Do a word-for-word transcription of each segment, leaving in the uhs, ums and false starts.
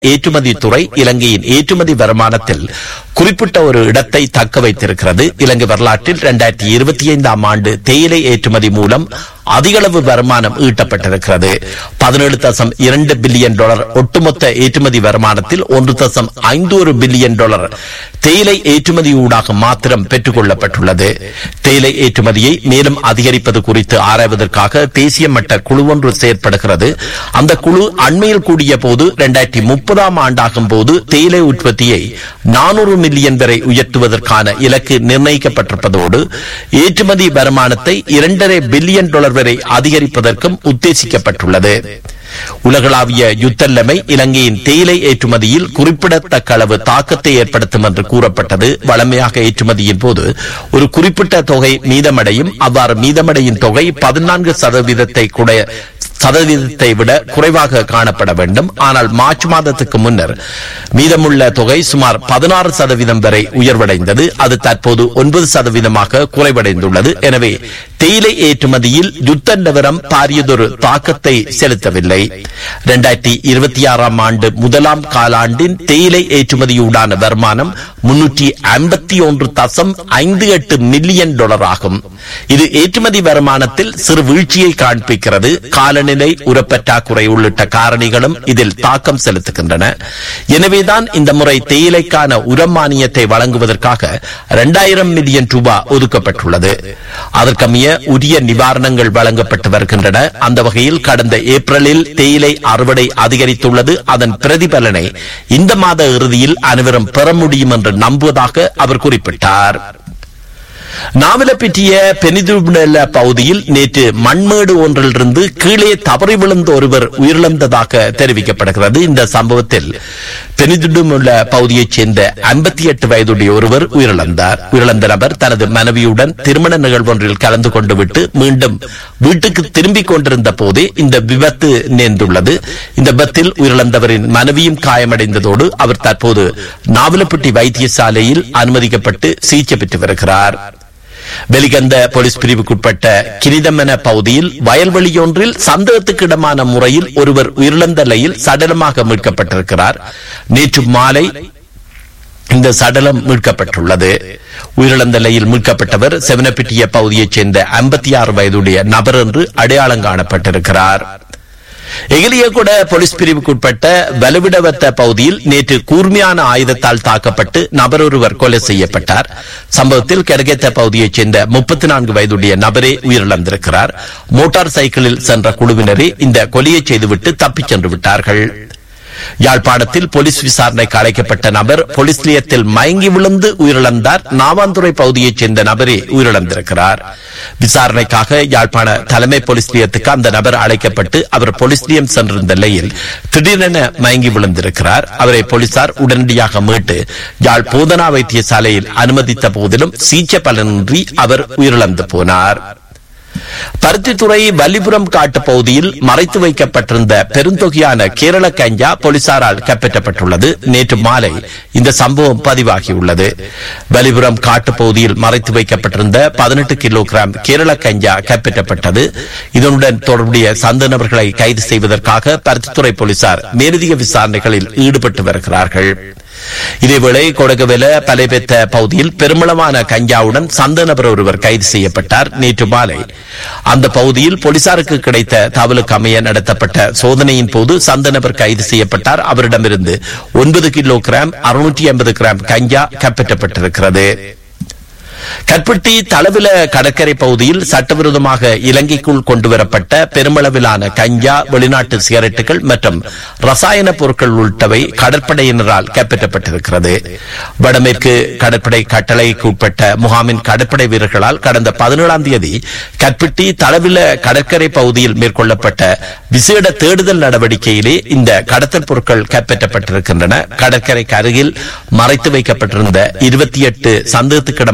ஏற்றுமதி துறை இலங்கையின் ஏற்றுமதி வருமானத்தில் குறிப்பிட்ட ஒரு இடத்தை தக்க வைத்திருக்கிறது. இலங்கை வரலாற்றில் இரண்டாயிரத்தி இருபத்தி ஐந்தாம் ஆண்டு தேயிலை ஏற்றுமதி மூலம் அதிகளவு வருமானம் ஈட்டப்பட்டிருக்கிறது. பதினேழு தசம் இரண்டு பில்லியன் டாலர் ஒட்டுமொத்த ஏற்றுமதி வருமானத்தில் ஒன்று தசம் ஐந்து ஒரு பில்லியன் டாலர் தேயிலை ஏற்றுமதியூடாக மாத்திரம் பெற்றுக் கொள்ளப்பட்டுள்ளது. தேயிலை ஏற்றுமதியை மேலும் அதிகரிப்பது குறித்து ஆராய்வதற்காக தேசிய மட்ட குழு ஒன்று செயற்படுகிறது. அந்த குழு அண்மையில் கூடிய போது இரண்டாயிரத்தி முப்பதாம் ஆண்டாகும் போது தேயிலை உற்பத்தியை நானூறு மில்லியன் வரை உயர்த்துவதற்கான இலக்கு நிர்ணயிக்கப்பட்டிருப்பதோடு ஏற்றுமதி வருமானத்தை இரண்டரை பில்லியன் டாலர் வரை அதிகரிப்பதற்கும் உத்தேசிக்கப்பட்டுள்ளது. உலகளாவிய யுத்த நிலைமை இலங்கையின் தேயிலை ஏற்றுமதியில் குறிப்பிடத்தக்க அளவு தாக்கத்தை ஏற்படுத்தும் என்று கூறப்பட்டது. வளமையாக ஏற்றுமதியின் போது ஒரு குறிப்பிட்ட தொகை மீதமடையும். அவ்வாறு மீதமடையும் தொகை பதினான்கு சதவீதத்தை கூட சதவீதத்தை விட குறைவாக காணப்பட வேண்டும். ஆனால் மார்ச் மாதத்துக்கு முன்னர் மீதமுள்ள தொகை சுமார் பதினாறு சதவீதம் வரை உயர்வடைந்தது. அது தற்போது ஒன்பது சதவீதமாக குறைவடைந்துள்ளது. எனவே தேயிலை ஏற்றுமதியில் யுத்த நிலவரம் பாரியதொரு தாக்கத்தை செலுத்தவில்லை. இரண்டாயிரத்தி இருபத்தி ஆறாம் ஆண்டு முதலாம் காலாண்டின் தேயிலை ஏற்றுமதியூடான வருமானம் முன்னூற்றி ஐம்பத்தி ஒன்று தசம் ஐந்து எட்டு மில்லியன் டாலர் ஆகும். இது ஏற்றுமதி வருமானத்தில் சிறு வீழ்ச்சியை காண்பிக்கிறது. காலநிலை, உரப்பற்றாக்குறை உள்ளிட்ட காரணிகளும் இதில் தாக்கம் செலுத்துகின்றன. எனவேதான் இந்த முறை தேயிலைக்கான உரம் மானியத்தை வழங்குவதற்காக இரண்டாயிரம் மில்லியன் ரூபாய் ஒதுக்கப்பட்டுள்ளது. அதற்கமைய உரிய நிவாரணங்கள் வழங்கப்பட்டு வருகின்றன. அந்த வகையில் கடந்த ஏப்ரலில் தேயிலை அறுவடை அதிகரித்துள்ளது. அதன் பிரதிபலனை இந்த மாத இறுதியில் அனைவரும் பெற முடியும் என்று நம்புவதாக அவர் குறிப்பிட்டார். நாவலப்பிட்டிய பெனிதுபுல பகுதியில் நேற்று மண்மேடு ஒன்றிலிருந்து கீழே தவறி விழுந்த ஒருவர் உயிரிழந்ததாக தெரிவிக்கப்படுகிறது. இந்த சம்பவத்தில் பெனிதுபுல பகுதியைச் சேர்ந்த ஐம்பத்தி எட்டு வயதுடைய ஒருவர் உயிரிழந்தார். உயிரிழந்த நபர் தனது மனைவியுடன் திருமண நிகழ்வொன்றில் கலந்து கொண்டு விட்டு மீண்டும் வீட்டுக்கு திரும்பிக் கொண்டிருந்த போதே இந்த விபத்து நேர்ந்துள்ளது. இந்த விபத்தில் உயிரிழந்தவரின் மனைவியும் காயமடைந்ததோடு அவர் தற்போது நாவலப்பிட்டி வைத்தியசாலையில் அனுமதிக்கப்பட்டு சிகிச்சை பெற்று வருகிறார். வெலிகந்த போலீஸ் பிரிவுக்குட்பட்ட கிரிதமென பகுதியில் வயல்வெளியொன்றில் சந்தேகத்துக்கு இடமான முறையில் ஒருவர் உயிரிழந்த நிலையில் சடலமாக மீட்கப்பட்டிருக்கிறார். நேற்று மாலை இந்த சடலம் மீட்கப்பட்டுள்ளது. உயிரிழந்த நிலையில் மீட்கப்பட்டவர் செவனப்பிட்டிய பகுதியைச் சேர்ந்த ஐம்பத்தி ஆறு வயதுடைய நபர் என்று அடையாளம் காணப்பட்டிருக்கிறார். எகிலியகுட போலீஸ் பிரிவுக்குட்பட்ட வலுவிடவத்த பகுதியில் நேற்று கூர்மையான ஆயுதத்தால் தாக்கப்பட்டு நபர் ஒருவர் கொலை செய்யப்பட்டார். சம்பவத்தில் கெடகேத்த பகுதியைச் சேர்ந்த முப்பத்தி நான்கு வயதுடைய நபரே உயிரிழந்திருக்கிறார். மோட்டார் சைக்கிளில் சென்ற குழுவினரே இந்த கொலையை செய்துவிட்டு தப்பிச் சென்று விட்டார்கள். யாழ்ப்பாணத்தில் போலீஸ் விசாரணைக்கு அழைக்கப்பட்ட நபர் போலீஸ் நிலையத்தில் மயங்கி விழுந்து உயிரிழந்தார். நாவாந்துறை பகுதியைச் சேர்ந்த நபரே உயிரிழந்திருக்கிறார். விசாரணைக்காக யாழ்ப்பாண தலைமை போலீஸ் நிலையத்துக்கு அந்த நபர் அழைக்கப்பட்டு அவர் போலீஸ் நிலையம் சென்றிருந்த நிலையில் திடீரென மயங்கி விழுந்திருக்கிறார். அவரை போலீசார் உடனடியாக மீட்டு யாழ் போதனா வைத்தியசாலையில் அனுமதித்த போதிலும் சிகிச்சை பலனின்றி அவர் உயிரிழந்து போனார். பருத்தித்துறை வல்லிபுரம் காட்டு பகுதியில் மறைத்து வைக்கப்பட்டிருந்த பெருந்தொகையான கேரள கஞ்சா போலீசாரால் கைப்பற்றப்பட்டுள்ளது. நேற்று மாலை இந்த சம்பவம் பதிவாகியுள்ளது. வல்லிபுரம் காட்டு பகுதியில் மறைத்து வைக்கப்பட்டிருந்த பதினெட்டு கிலோகிராம் கேரள கஞ்சா கைப்பற்றப்பட்டது. இதனுடன் தொடர்புடைய சந்த நபர்களை கைது செய்வதற்காக பருத்தித்துறை போலீசார் மேலதிக விசாரணைகளில் ஈடுபட்டு வருகிறார்கள். இதேவேளை கொடகவெல பலைபெத்த பகுதியில் பெருமளவான கஞ்சாவுடன் சந்த நபர் ஒருவர் கைது செய்யப்பட்டார். நேற்று மாலை அந்த பகுதியில் போலீசாருக்கு கிடைத்த தகவலுக்கு அமைய நடத்தப்பட்ட சோதனையின் போது சந்த நபர் கைது செய்யப்பட்டார். அவரிடமிருந்து ஒன்பது கிலோகிராம் அறுநூற்றி ஐம்பது கிராம் கஞ்சா கைப்பற்றப்பட்டிருக்கிறது. கற்பட்டி தளவில கடற்கரை பகுதியில் சட்டவிரோதமாக இலங்கைக்குள் கொண்டுவரப்பட்ட பெருமளவிலான கஞ்சா, வெளிநாட்டு சிகரெட்டுகள் மற்றும் ரசாயன பொருட்கள் உள்ளிட்டவை கடற்படையினரால் கைப்பற்றப்பட்டிருக்கிறது. வடமேற்கு கடற்படை கட்டளைக்கு உட்பட்ட முகாமின் கடற்படை வீரர்களால் கடந்த பதினேழாம் தேதி கற்பட்டி தளவில கடற்கரை பகுதியில் மேற்கொள்ளப்பட்ட விசேட தேடுதல் நடவடிக்கையிலே இந்த கடத்தல் பொருட்கள் கைப்பற்றப்பட்டிருக்கின்றன. கடற்கரைக்கு அருகில் மறைத்து வைக்கப்பட்டிருந்த இருபத்தி எட்டு சந்தேகத்துக்கிடமான மூன்று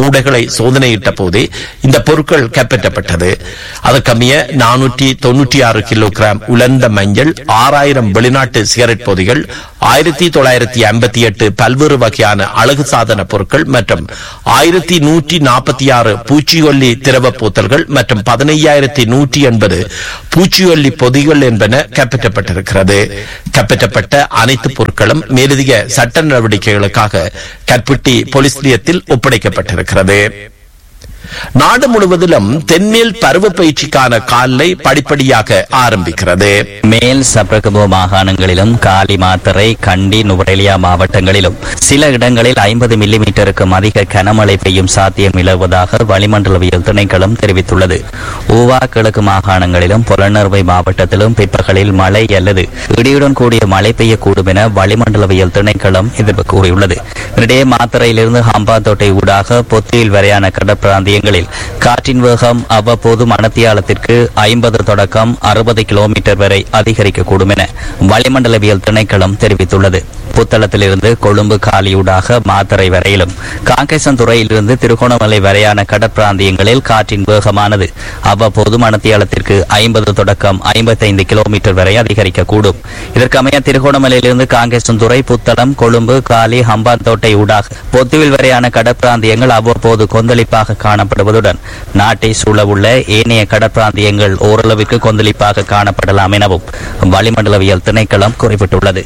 கூடைகளை சோதனையிட்ட போதே இந்த பொருட்கள் கைப்பற்றப்பட்டது. அதற்கமைய நானூற்றி தொன்னூற்றி ஆறு கிலோகிராம் உலர்ந்த மஞ்சள், ஆறாயிரம் வெளிநாட்டு சிகரெட் பொதிகள், ஆயிரத்தி தொள்ளாயிரத்தி ஐம்பத்தி எட்டு பல்வேறு வகையான அழகு சாதன பொருட்கள் மற்றும் ஆயிரத்தி நூற்றி நாற்பத்தி ஆறு பூச்சிக்கொல்லி திரவ போத்தல்கள் மற்றும் பதினையாயிரத்தி நூற்றி எண்பது பூச்சிக்கொல்லி பொதிகள் என்பன கைப்பற்றப்பட்டிருக்கிறது. கைப்பற்றப்பட்ட அனைத்து பொருட்களும் மேலதிக சட்ட நடவடிக்கைகளுக்காக கற்பட்டி போலீஸ் நிலையத்தில் ஒப்படைக்கப்பட்டிருக்கிறது. நாடு முழுவதிலும் தென்மேல் பருவ பயிற்சிக்கான காலை படிப்படியாக ஆரம்பிக்கிறது. மேல் சப்ரகமு மாகாணங்களிலும் காலி மாத்தறை, கண்டி, நுவரெலியா மாவட்டங்களிலும் சில இடங்களில் ஐம்பது மில்லி மீட்டருக்கும் அதிக கனமழை பெய்யும் சாத்தியம் நிலவுவதாக வளிமண்டலவியல் திணைக்களம் தெரிவித்துள்ளது. ஊவா கிழக்கு மாகாணங்களிலும் புலனறுவை மாவட்டத்திலும் பிற்பகலில் மழை அல்லது இடியுடன் கூடிய மழை பெய்யக்கூடும் என வளிமண்டலவியல் திணைக்களம் எதிர்ப்பு கூறியுள்ளது. இதனிடையே மாத்தறையிலிருந்து ஹம்பாந்தோட்டை ஊடாக பொத்தியில் வரையான கடற்பிராந்திய காற்றின் வேகம் அவ்வப்போது மணத்தியாலத்திற்கு ஐம்பது தொடக்கம் அறுபது கிலோமீட்டர் வரை அதிகரிக்கக்கூடும் என வளிமண்டலவியல் திணைக்களம் தெரிவித்துள்ளது. புத்தளத்திலிருந்து கொழும்பு காலியூடாக மாத்தறை வரையிலும், காங்கேசன்துறையிலிருந்து திருகோணமலை வரையான கடற்பிராந்தியங்களில் காற்றின் வேகமானது அவ்வப்போது மணத்தியாலத்திற்கு ஐம்பது தொடக்கம் ஐம்பத்தைந்து கிலோமீட்டர் வரை அதிகரிக்கக்கூடும். இதற்கமைய திருகோணமலையிலிருந்து காங்கேசன்துறை, புத்தளம், கொழும்பு, காலி, ஹம்பாந்தோட்டை ஊடாக பொத்துவில் வரையான கடற்பிராந்தியங்கள் அவ்வப்போது கொந்தளிப்பாக காணப்படுவதுடன் நாட்டை சூழவுள்ள ஏனைய கடற்பிராந்தியங்கள் ஓரளவிற்கு கொந்தளிப்பாக காணப்படலாம் எனவும் வளிமண்டலவியல் திணைக்களம் குறிப்பிட்டுள்ளது.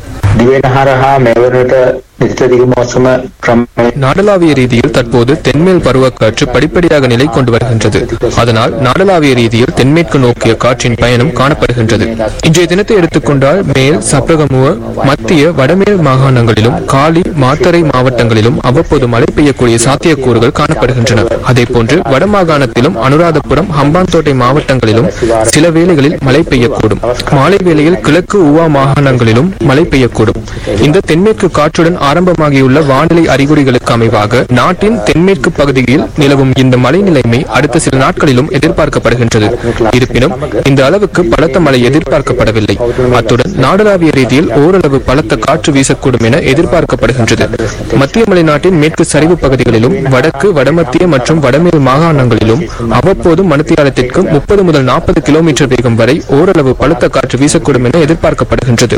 நாடளாவிய ரீதியில் தற்போது தென்மேல் பருவக்காற்று படிப்படியாக நிலை கொண்டு வருகின்றது. அதனால் நாடளாவிய ரீதியில் தென்மேற்கு நோக்கிய காற்றின் பயணம் காணப்படுகின்றது. இன்றைய தினத்தை எடுத்துக்கொண்டால் மேல் சப்ரகமுவ, மத்திய வடமேல் மாகாணங்களிலும் காலி, மாத்தறை மாவட்டங்களிலும் அவ்வப்போது மழை பெய்யக்கூடிய சாத்தியக்கூறுகள் காணப்படுகின்றன. அதேபோன்று வடமாகாணத்திலும் அனுராதபுரம், ஹம்பாந்தோட்டை மாவட்டங்களிலும் சில வேளைகளில் மழை பெய்யக்கூடும். மாலை வேளையில் கிழக்கு ஊவா மாகாணங்களிலும் மழை பெய்யக்கூடும். இந்த தென்மேற்கு காற்றுடன் ஆரம்பமாகியுள்ள வானிலை அறிகுறிகளுக்கு அமைவாக நாட்டின் தென்மேற்கு பகுதியில் நிலவும் இந்த மழை நிலைமை அடுத்த சில நாட்களிலும் எதிர்பார்க்கப்படுகின்றது. இருப்பினும் இந்த அளவுக்கு பலத்த மழை எதிர்பார்க்கப்படவில்லை. அத்துடன் நாடளாவிய ரீதியில் ஓரளவு பலத்த காற்று வீசக்கூடும் என எதிர்பார்க்கப்படுகின்றது. மத்திய மலைநாட்டின் மேற்கு சரிவு பகுதிகளிலும் வடக்கு, வடமத்திய மற்றும் வடமேல் மாகாணங்களிலும் அவ்வப்போது மணித்தியாலத்திற்கு முப்பது முதல் நாற்பது கிலோமீட்டர் வேகம் வரை ஓரளவு பலத்த காற்று வீசக்கூடும் என எதிர்பார்க்கப்படுகின்றது.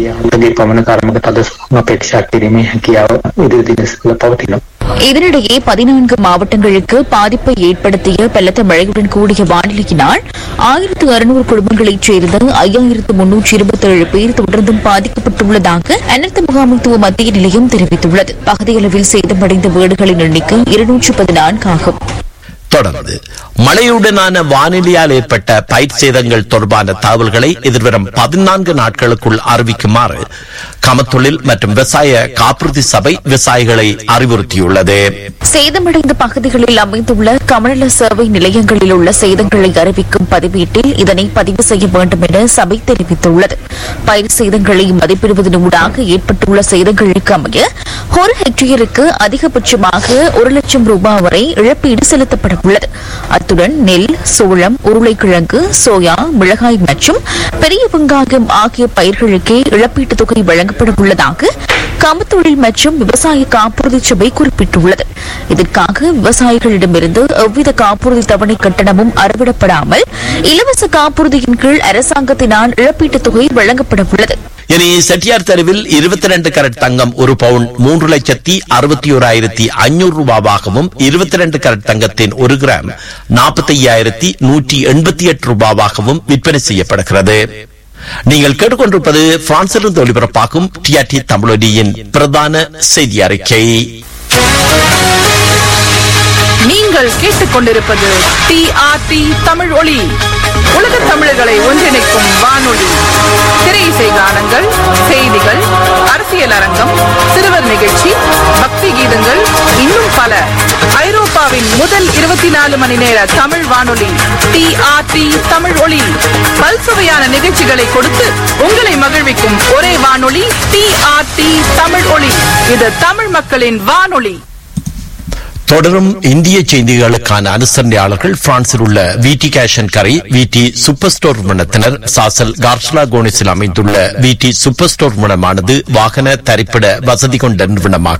இதனிடையே பதினான்கு மாவட்டங்களுக்கு பாதிப்பை ஏற்படுத்திய பலத்த மழையுடன் கூடிய வானிலையினால் ஆயிரத்து அறுநூறு குடும்பங்களைச் சேர்ந்த ஐயாயிரத்து முன்னூற்றி இருபத்தி ஏழு பேர் தொடர்ந்தும் பாதிக்கப்பட்டுள்ளதாக அனர்த்த முகாமைத்துவ மத்திய நிலையம் தெரிவித்துள்ளது. பகுதியளவில் சேதமடைந்த வீடுகளின் எண்ணிக்கை இருநூற்று பதினான்கு ஆகும். தொடர்ந்து மழையுடனான வானிலையால் ஏற்பட்ட பயிர் சேதங்கள் தொடர்பான தகவல்களை எதிர்வரும் பதினான்கு நாட்களுக்குள் அறிவிக்குமாறு கமத்தொழில் மற்றும் விவசாய காப்புறுதி சபை விவசாயிகளை அறிவுறுத்தியுள்ளது. சேதமடைந்த பகுதிகளில் அமைந்துள்ள கமநல சேவை நிலையங்களில் உள்ள சேதங்களை அறிவிக்கும் பதிவேட்டில் இதனை பதிவு செய்ய வேண்டும் என சபை தெரிவித்துள்ளது. பயிர் சேதங்களை மதிப்பிடுவதனூடாக ஏற்பட்டுள்ள சேதங்களுக்கு அமைய ஒரு ஹெக்டேருக்கு அதிகபட்சமாக ஒரு லட்சம் ரூபாய் வரை இழப்பீடு செலுத்தப்பட உள்ளது. அத்துடன் நெல், சோளம், உருளைக்கிழங்கு, சோயா, மிளகாய் மற்றும் பெரிய வெங்காயம் ஆகிய பயிர்களுக்கே இழப்பீட்டுத் தொகை வழங்கப்பட உள்ளதாக கமத்தொழில் மற்றும் விவசாய காப்புறுதி சபை குறிப்பிட்டுள்ளது. இதற்காக விவசாயிகளிடமிருந்து எவ்வித காப்புறுதி தவணை கட்டணமும் அறவிடப்படாமல் இலவச காப்புறுதியின் கீழ் அரசாங்கத்தினால் இழப்பீட்டுத் தொகை வழங்கப்பட உள்ளது. இனி செட்டியார் தெருவில் இருபத்தி இரண்டு கரட் தங்கம் ஒரு பவுன் மூன்று லட்சத்தி அறுபத்தி ஓராயிரத்தி ஐநூறு ரூபாவாகவும், இருபத்தி இரண்டு கரட் தங்கத்தின் ஒரு கிராம் நாற்பத்தி ஐயாயிரத்தி நூற்றி எண்பத்தி எட்டு ரூபாவாகவும் விற்பனை செய்யப்படுகிறது. நீங்கள் கேட்டுக்கொண்டிருப்பது பிரான்சிலிருந்து ஒலிபரப்பாகும் டிஆர்டி தமிழொலியின் பிரதான செய்தி அறிக்கை. நீங்கள் கேட்டுக்கொண்டிருப்பது டிஆர்டி தமிழ் ஒலி, உலக தமிழர்களை ஒன்றிணைக்கும் வானொலி. திரை இசை கானங்கள், செய்திகள், அரசியல் அரங்கம், சிறுவர் நிகழ்ச்சி, பக்தி கீதங்கள், இன்னும் பல. ஐரோப்பாவின் முதல் இருபத்தி நாலு மணி நேர தமிழ் வானொலி டிஆர்டி தமிழ் ஒலி. பல்சுவையான நிகழ்ச்சிகளை கொடுத்து உங்களை மகிழ்விக்கும் ஒரே வானொலி டிஆர்டி தமிழ் ஒலி. இது தமிழ் மக்களின் வானொலி. தொடரும் இந்திய செய்திகளுக்கான அனுசரணையாளர்கள் பிரான்சில் உள்ள விடி கேஷ் அண்ட் கரை, விடி சூப்பர் ஸ்டோர் நிறுவனத்தினர். சாசல் கார்ஷ்லா கோனிஸில் அமைந்துள்ள விடி சூப்பர் ஸ்டோர் நிறுவனமானது வாகன தரிப்பிட வசதி கொண்ட நிறுவனமாகும்.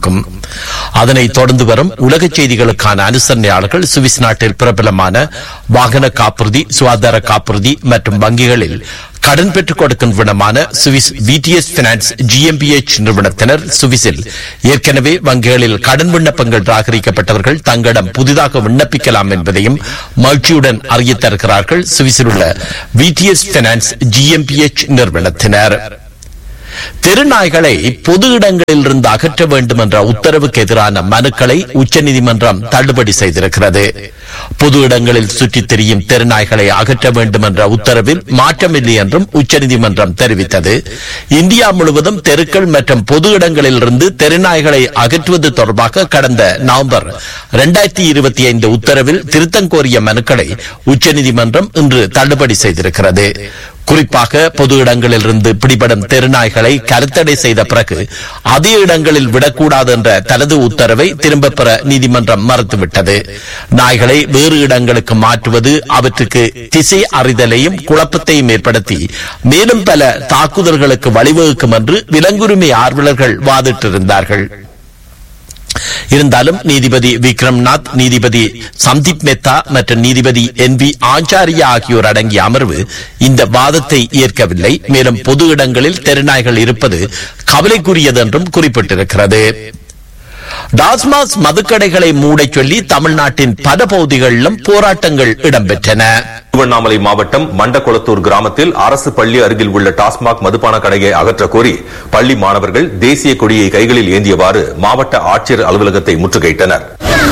அதனைத் தொடர்ந்து வரும் உலக செய்திகளுக்கான அனுசரணையாளர்கள் சுவிஸ் நாட்டில் பிரபலமான வாகன காப்புறுதி, சுகாதார காப்புறுதி மற்றும் வங்கிகளில் கடன் பெற்றுக் கொடுக்கும் விடமான சுவிஸ் விடிஎஸ் பினான்ஸ் ஜிஎம்பிஎச் நிறுவனத்தினர் சுவிஸில் ஏற்கனவே வங்கிகளில் கடன் விண்ணப்பங்கள் ராகரிக்கப்பட்டவர்கள் தங்களிடம் புதிதாக விண்ணப்பிக்கலாம் என்பதையும் மகிழ்ச்சியுடன் அறிய தருகிறார்கள் சுவிஸில் உள்ள விடிஎஸ் பினான்ஸ் ஜிஎம்பிஎச் நிறுவனத்தினர். தெருநாய்களை பொது இடங்களில் இருந்து அகற்ற வேண்டும் என்ற உத்தரவுக்கு எதிரான மனுக்களை உச்சநீதிமன்றம் தள்ளுபடி செய்திருக்கிறது. பொது இடங்களில் சுற்றித் திரியும் தெருநாய்களை அகற்ற வேண்டும் என்ற உத்தரவில் மாற்றமில்லை என்றும் உச்சநீதிமன்றம் தெரிவித்தது. இந்தியா முழுவதும் தெருக்கள் மற்றும் பொது இடங்களில் இருந்து தெருநாய்களை அகற்றுவது தொடர்பாக கடந்த நவம்பர் இரண்டாயிரத்தி இருபத்தி ஐந்து உத்தரவில் திருத்தம் கோரிய மனுக்களை உச்சநீதிமன்றம் இன்று தள்ளுபடி செய்திருக்கிறது. குறிப்பாக பொது இடங்களில் இருந்து பிடிபடும் தெருநாய்களை கருத்தடை செய்த பிறகு அதே இடங்களில் விடக்கூடாது என்ற தனது உத்தரவை திரும்பப் பெற நீதிமன்றம் மறுத்துவிட்டது. நாய்களை வேறு இடங்களுக்கு மாற்றுவது அவற்றுக்கு திசை அறிதலையும் குழப்பத்தையும் ஏற்படுத்தி மேலும் பல தாக்குதல்களுக்கு வழிவகுக்கும் என்று விலங்குரிமை ஆர்வலர்கள் வாதிட்டிருந்தார்கள். இருந்தாலும் நீதிபதி விக்ரம்நாத், நீதிபதி சந்தீப் மெத்தா மற்றும் நீதிபதி என் வி ஆச்சாரியா ஆகியோர் அடங்கிய அமர்வு இந்த வாதத்தை ஏற்கவில்லை. மேலும் பொது இடங்களில் தெருநாய்கள் இருப்பது கவலைக்குரியது என்றும் குறிப்பிட்டிருக்கிறது. டாஸ்மாக் மதுக்கடைகளை மூடச் சொல்லி தமிழ்நாட்டின் பல பகுதிகளிலும் போராட்டங்கள் இடம்பெற்றன. திருவண்ணாமலை மாவட்டம் மண்டக்குளத்தூர் கிராமத்தில் அரசு பள்ளி அருகில் உள்ள டாஸ்மாக் மதுபான கடையை அகற்ற கோரி பள்ளி மாணவர்கள் தேசிய கொடியை கைகளில் ஏந்தியவாறு மாவட்ட ஆட்சியர் அலுவலகத்தை முற்றுகையிட்டனர்.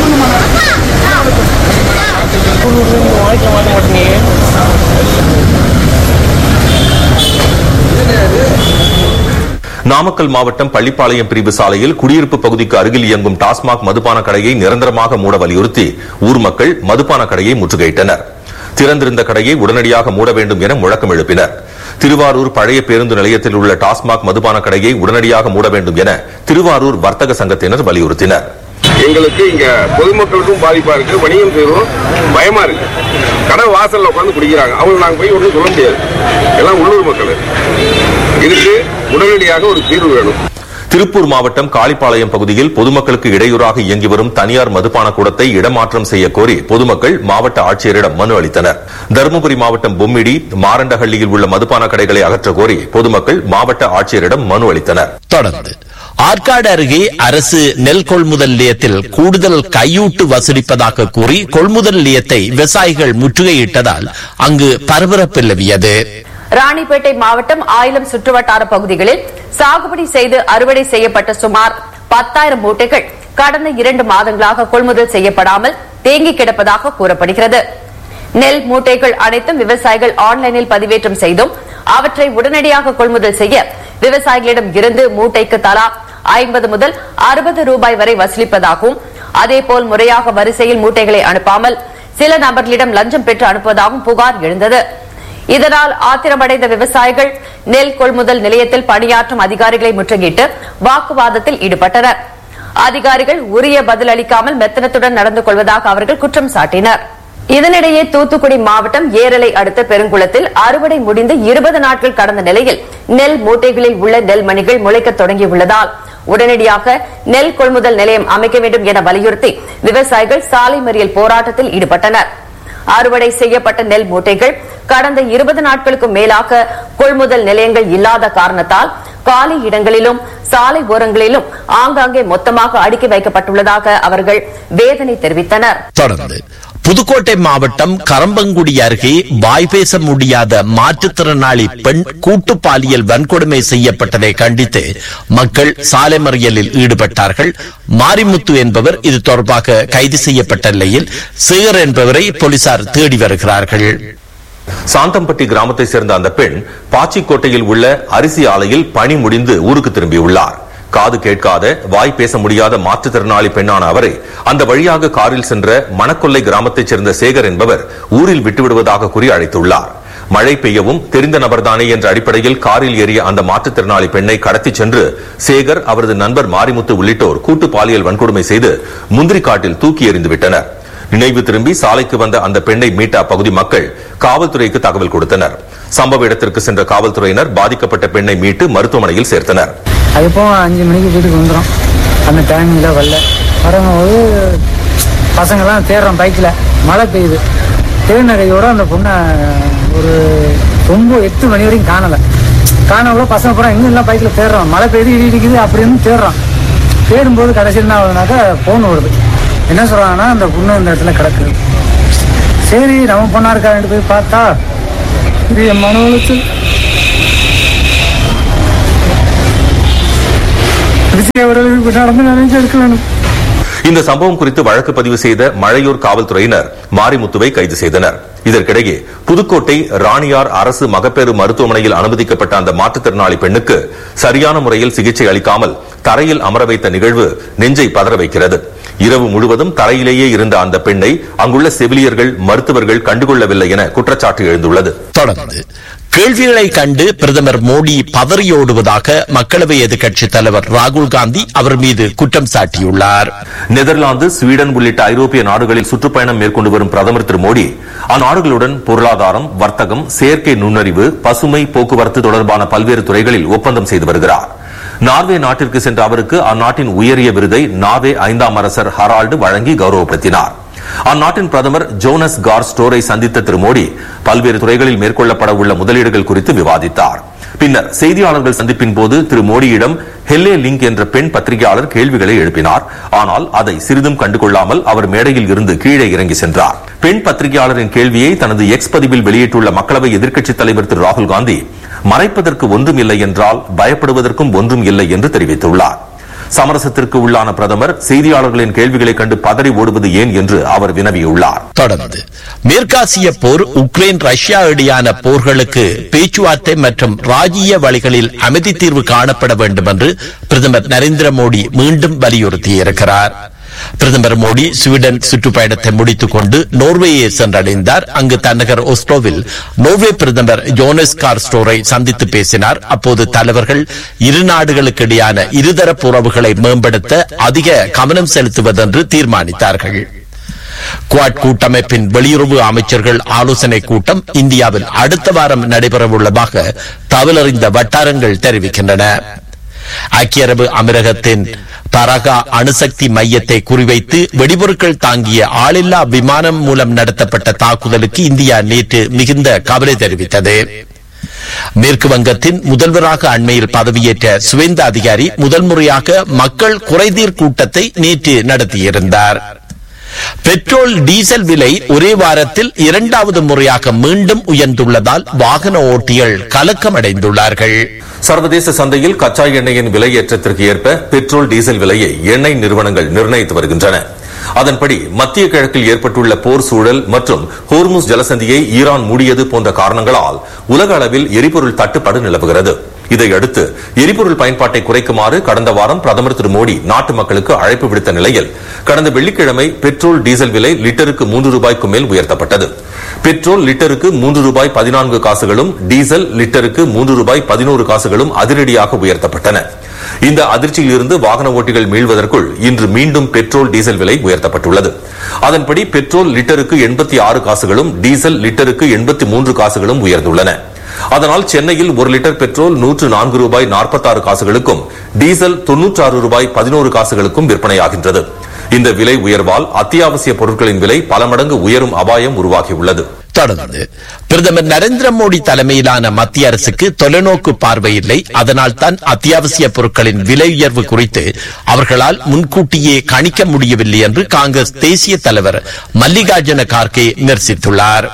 நாமக்கல் மாவட்டம் பள்ளிப்பாளையம் பிரிவு சாலையில் குடியிருப்பு பகுதிக்கு அருகில் இயங்கும் டாஸ்மாக் மதுபான கடையை நிரந்தரமாக மூட வலியுறுத்தி ஊர் மக்கள் மதுபான கடையை முற்றுகையிட்டனர். திறந்திருந்த கடையை உடனடியாக மூட வேண்டும் என முழக்கம் எழுப்பினர். திருவாரூர் பழைய பேருந்து நிலையத்தில் உள்ள டாஸ்மாக் மதுபான கடையை உடனடியாக மூட வேண்டும் என திருவாரூர் வர்த்தக சங்கத்தினர் வலியுறுத்தினர். எங்களுக்கு இங்க பொதுமக்களுக்கும் பாதிப்பா இருக்கு, வணிகம் செய்யறோம் பயமா இருக்கு. கடை வாசல்ல உட்காந்து குடிக்கிறாங்க, அவங்க நாங்க போய் ஒன்றும் சொல்ல முடியாது. எல்லாம் உள்ளூர் மக்கள். இதுக்கு உடனடியாக ஒரு தீர்வு வேணும். திருப்பூர் மாவட்டம் காளிப்பாளையம் பகுதியில் பொதுமக்களுக்கு இடையூறாக இயங்கி வரும் தனியார் மதுபான கூடத்தை இடமாற்றம் செய்ய கோரி பொதுமக்கள் மாவட்ட ஆட்சியரிடம் மனு அளித்தனர். தருமபுரி மாவட்டம் பொம்மிடி, மாரண்டஹள்ளியில் உள்ள மதுபான கடைகளை அகற்ற கோரி பொதுமக்கள் மாவட்ட ஆட்சியரிடம் மனு அளித்தனர். தொடர்ந்து ஆற்காடு அருகே அரசு நெல் கொள்முதல் நிலையத்தில் கூடுதல் கையூட்டு வசூலிப்பதாக கூறி கொள்முதல் நிலையத்தை விவசாயிகள் முற்றுகையிட்டதால் அங்கு பரபரப்பு நிலவியது. ராணிப்பேட்டை மாவட்டம் ஆயிலம் சுற்றுவட்டார பகுதிகளில் சாகுபடி செய்து அறுவடை செய்யப்பட்ட சுமார் பத்தாயிரம் மூட்டைகள் கடந்த இரண்டு மாதங்களாக கொள்முதல் செய்யப்படாமல் தேங்கி கிடப்பதாக கூறப்படுகிறது. நெல் மூட்டைகள் அனைத்தும் விவசாயிகள் ஆன்லைனில் பதிவேற்றம் செய்தும் அவற்றை உடனடியாக கொள்முதல் செய்ய விவசாயிகளிடம் இருந்து மூட்டைக்கு தலா ஐம்பது முதல் அறுபது ரூபாய் வரை வசூலிப்பதாகவும் அதேபோல் முறையாக வரிசையில் மூட்டைகளை அனுப்பாமல் சில நபர்களிடம் லஞ்சம் பெற்று அனுப்புவதாகவும் புகார் எழுந்தது. இதனால் ஆத்திரமடைந்த விவசாயிகள் நெல் கொள்முதல் நிலையத்தில் பணியாற்றும் அதிகாரிகளை முற்றுகையிட்டு வாக்குவாதத்தில் ஈடுபட்டனர். அதிகாரிகள் உரிய பதில் அளிக்காமல் மெத்தனத்துடன் நடந்து கொள்வதாக அவர்கள் குற்றம் சாட்டினர். இதனிடையே தூத்துக்குடி மாவட்டம் ஏரலை அடுத்த பெருங்குளத்தில் அறுவடை முடிந்து இருபது நாட்கள் கடந்த நிலையில் நெல் மூட்டைகளில் உள்ள நெல் மணிகள் முளைக்க தொடங்கியுள்ளதால் உடனடியாக நெல் கொள்முதல் நிலையம் அமைக்க வேண்டும் என வலியுறுத்தி விவசாயிகள் சாலை மறியல் போராட்டத்தில் ஈடுபட்டனர். அறுவடை செய்யப்பட்ட நெல் மூட்டைகள் கடந்த இருபது நாட்களுக்கும் மேலாக கொள்முதல் நிலையங்கள் இல்லாத காரணத்தால் காலி இடங்களிலும் சாலை ஓரங்களிலும் ஆங்காங்கே மொத்தமாக அடுக்கி வைக்கப்பட்டுள்ளதாக அவர்கள் வேதனை தெரிவித்தனர். தொடர்ந்து புதுக்கோட்டை மாவட்டம் கரம்பங்குடி அருகே வாய் பேச முடியாத மாற்றுத்திறனாளி பெண் கூட்டு பாலியல் வன்கொடுமை செய்யப்பட்டதை கண்டித்து மக்கள் சாலை மறியலில் ஈடுபட்டார்கள். மாரிமுத்து என்பவர் இது தொடர்பாக கைது செய்யப்பட்ட நிலையில் சேகர் என்பவரை போலீசார் தேடி வருகிறார்கள். சாந்தம்பட்டி கிராமத்தை சேர்ந்த அந்த பெண் பாச்சிக்கோட்டையில் உள்ள அரிசி ஆலையில் பணி முடிந்து ஊருக்கு திரும்பியுள்ளார். காது கேட்காத வாய் பேச முடியாத மாற்றுத்திறனாளி பெண்ணான அவரை அந்த வழியாக காரில் சென்ற மணக்கொல்லை கிராமத்தைச் சேர்ந்த சேகர் என்பவர் ஊரில் விட்டுவிடுவதாக கூறி அழைத்துள்ளார். மழை பெய்யவும் தெரிந்த நபர்தானே என்ற அடிப்படையில் காரில் ஏறிய அந்த மாற்றுத்திறனாளி பெண்ணை கடத்தி சென்று சேகர், அவரது நண்பர் மாரிமுத்து உள்ளிட்டோர் கூட்டு பாலியல் வன்கொடுமை செய்து முந்திரி காட்டில் தூக்கி எறிந்துவிட்டனர். நினைவு திரும்பி சாலைக்கு வந்த அந்த பெண்ணை மீட்ட அப்பகுதி மக்கள் காவல்துறைக்கு தகவல் கொடுத்தனர். சம்பவ இடத்திற்கு சென்ற காவல்துறையினர் பாதிக்கப்பட்ட பெண்ணை மீட்டு மருத்துவமனையில் சேர்த்தனர். அதுப்போ அஞ்சு மணிக்கு வீட்டுக்கு வந்துடும். அந்த டைமிங்கில் வரல. வரும்போது பசங்கள்லாம் தேடுறோம், பைக்கில் மழை பெய்யுது, தேர்நகையோடு அந்த பொண்ணை ஒரு ரொம்ப எட்டு மணி வரைக்கும் காணலை. காணல பசங்க போகிறோம், எங்கே எல்லாம் பைக்கில் தேடுறோம், மழை பெய்யுது இடி இடிக்குது அப்படின்னு தேடுறோம். தேடும்போது கடைசியில் என்ன ஆகுதுனாக்கா ஃபோன் வருது. என்ன சொல்கிறாங்கன்னா அந்த பொண்ணு இந்த இடத்துல கிடக்குது. சரி நம்ம பொண்ணா இருக்கான்னு போய் பார்த்தா இது என் மன உளைச்சல். நடந்து நினைச்சு எடுக்கணும். இந்த சம்பவம் குறித்து வழக்கு பதிவு செய்த மழையூர் காவல்துறையினர் மாரிமுத்துவை கைது செய்தனர். இதற்கிடையே புதுக்கோட்டை ராணியார் அரசு மகப்பேறு மருத்துவமனையில் அனுமதிக்கப்பட்ட அந்த மாற்றுத்திறனாளி பெண்ணுக்கு சரியான முறையில் சிகிச்சை அளிக்காமல் தரையில் அமர வைத்த நிகழ்வு நெஞ்சை பதற வைக்கிறது. இரவு முழுவதும் தரையிலேயே இருந்த அந்த பெண்ணை அங்குள்ள செவிலியர்கள், மருத்துவர்கள் கண்டுகொள்ளவில்லை என குற்றச்சாட்டு எழுந்துள்ளது. தொடர்ந்து கேள்விகளை கண்டு பிரதமர் மோடி பதறியோடுவதாக மக்களவை எதிர்க்கட்சித் தலைவர் ராகுல் காந்தி அவர் மீது குற்றம் சாட்டியுள்ளார். நெதர்லாந்து, ஸ்வீடன் உள்ளிட்ட ஐரோப்பிய நாடுகளில் சுற்றுப்பயணம் மேற்கொண்டு வரும் பிரதமர் திரு மோடி அந்நாடுகளுடன் பொருளாதாரம், வர்த்தகம், செயற்கை நுண்ணறிவு, பசுமை, போக்குவரத்து தொடர்பான பல்வேறு துறைகளில் ஒப்பந்தம் செய்து வருகிறார். நார்வே நாட்டிற்கு சென்ற அவருக்கு அந்நாட்டின் உயரிய விருதை நார்வே ஐந்தாம் அரசர் ஹரால்டு வழங்கி கௌரவப்படுத்தினார். அந்நாட்டின் பிரதமர் ஜோனஸ் கார் ஸ்டோரை சந்தித்த திரு மோடி பல்வேறு துறைகளில் மேற்கொள்ளப்பட உள்ள முதலீடுகள் குறித்து விவாதித்தார். பின்னர் செய்தியாளர்கள் சந்திப்பின் போது திரு மோடியிடம் ஹெல்லே லிங்க் என்ற பெண் பத்திரிகையாளர் கேள்விகளை எழுப்பினார். ஆனால் அதை சிறிதும் கண்டுகொள்ளாமல் அவர் மேடையில் இருந்து கீழே இறங்கி சென்றார். பெண் பத்திரிகையாளரின் கேள்வியை தனது எக்ஸ் பதிவில் வெளியிட்டுள்ள மக்களவை எதிர்க்கட்சித் தலைவர் திரு ராகுல் காந்தி மறைப்பதற்கு ஒன்றும் இல்லை என்றால் பயப்படுவதற்கும் ஒன்றும் இல்லை என்று தெரிவித்துள்ளார். சமரசத்திற்கு உள்ளான பிரதமர் செய்தியாளர்களின் கேள்விகளை கண்டு பதறி ஓடுவது ஏன் என்று அவர் வினவியுள்ளார். தொடர்ந்து மேற்காசிய போர், உக்ரைன் ரஷ்யா இடையான போர்களுக்கு பேச்சுவார்த்தை மற்றும் ராஜீய வழிகளில் அமைதி தீர்வு காணப்பட வேண்டும் என்று பிரதமர் நரேந்திர மோடி மீண்டும் வலியுறுத்தியிருக்கிறார். பிரதமர் மோடி ஸ்வீடன் சுற்றுப்பயணத்தை முடித்துக் கொண்டு நோர்வேயை சென்றடைந்தார். அங்கு தன்னகர் ஒஸ்லோவில் நோர்வே பிரதமர் ஜோனஸ் கார் ஸ்டோரை சந்தித்து பேசினார். அப்போது தலைவர்கள் இரு நாடுகளுக்கு இடையான இருதரப்பு உறவுகளை மேம்படுத்த அதிக கவனம் செலுத்துவதென்று தீர்மானித்தார்கள். குவாட் கூட்டமைப்பின் வெளியுறவு அமைச்சர்கள் ஆலோசனை கூட்டம் இந்தியாவில் அடுத்த வாரம் நடைபெறவுள்ளதாக தகவலறிந்த வட்டாரங்கள் தெரிவிக்கின்றன. ஐக்கிய அரபு அமீரகத்தின் பரகா அணுசக்தி மையத்தை குறிவைத்து வெடிபொருட்கள் தாங்கிய ஆளில்லா விமானம் மூலம் நடத்தப்பட்ட தாக்குதலுக்கு இந்தியா நேற்று மிகுந்த கவலை தெரிவித்தது. மேற்கு வங்கத்தின் முதல்வராக அண்மையில் பதவியேற்ற சுவேந்த அதிகாரி முதல் முறையாக மக்கள் குறைதீர் கூட்டத்தை நேற்று நடத்தியிருந்தார். பெட்ரோல், டீசல் விலை ஒரே வாரத்தில் இரண்டாவது முறையாக மீண்டும் உயர்ந்துள்ளதால் வாகன ஓட்டிகள் கலக்கமடைந்துள்ளார்கள். சர்வதேச சந்தையில் கச்சா எண்ணெயின் விலை ஏற்றத்திற்கு ஏற்ப பெட்ரோல், டீசல் விலையை எண்ணெய் நிறுவனங்கள் நிர்ணயித்து வருகின்றன. அதன்படி மத்திய கிழக்கில் ஏற்பட்டுள்ள போர் சூழல் மற்றும் ஹோர்முஸ் ஜலசந்தியை ஈரான் மூடியது போன்ற காரணங்களால் உலக அளவில் எரிபொருள் தட்டுப்பாடு நிலவுகிறது. இதையடுத்து எரிபொருள் பயன்பாட்டை குறைக்குமாறு கடந்த வாரம் பிரதமர் திரு மோடி நாட்டு மக்களுக்கு அழைப்பு விடுத்த நிலையில் கடந்த வெள்ளிக்கிழமை பெட்ரோல், டீசல் விலை லிட்டருக்கு மூன்று ரூபாய்க்கு மேல் உயர்த்தப்பட்டது. பெட்ரோல் லிட்டருக்கு மூன்று ரூபாய் பதினான்கு காசுகளும், டீசல் லிட்டருக்கு மூன்று ரூபாய் பதினோரு காசுகளும் அதிரடியாக உயர்த்தப்பட்டன. இந்த அதிர்ச்சியில் இருந்து வாகன ஓட்டிகள் மீள்வதற்குள் இன்று மீண்டும் பெட்ரோல், டீசல் விலை உயர்த்தப்பட்டுள்ளது. அதன்படி பெட்ரோல் லிட்டருக்கு எண்பத்தி ஆறு காசுகளும், டீசல் லிட்டருக்கு எண்பத்தி மூன்று காசுகளும் உயர்ந்துள்ளன. அதனால் சென்னையில் ஒரு லிட்டர் பெட்ரோல் நூற்று நான்கு ரூபாய் நாற்பத்தி ஆறு காசுகளுக்கும், டீசல் தொன்னூற்று ஆறு ரூபாய் பதினோரு காசுகளுக்கும் விற்பனையாகின்றது. இந்த விலை உயர்வால் அத்தியாவசிய பொருட்களின் விலை பல மடங்கு உயரும் அபாயம் உருவாகியுள்ளது. தொடர்ந்து பிரதமர் நரேந்திர மோடி தலைமையிலான மத்திய அரசுக்கு தொலைநோக்கு பார்வை இல்லை. அதனால் தான் அத்தியாவசிய பொருட்களின் விலை உயர்வு குறித்து அவர்களால் முன்கூட்டியே கணிக்க முடியவில்லை என்று காங்கிரஸ் தேசிய தலைவர் மல்லிகார்ஜுன கார்கே விமர்சித்துள்ளார்.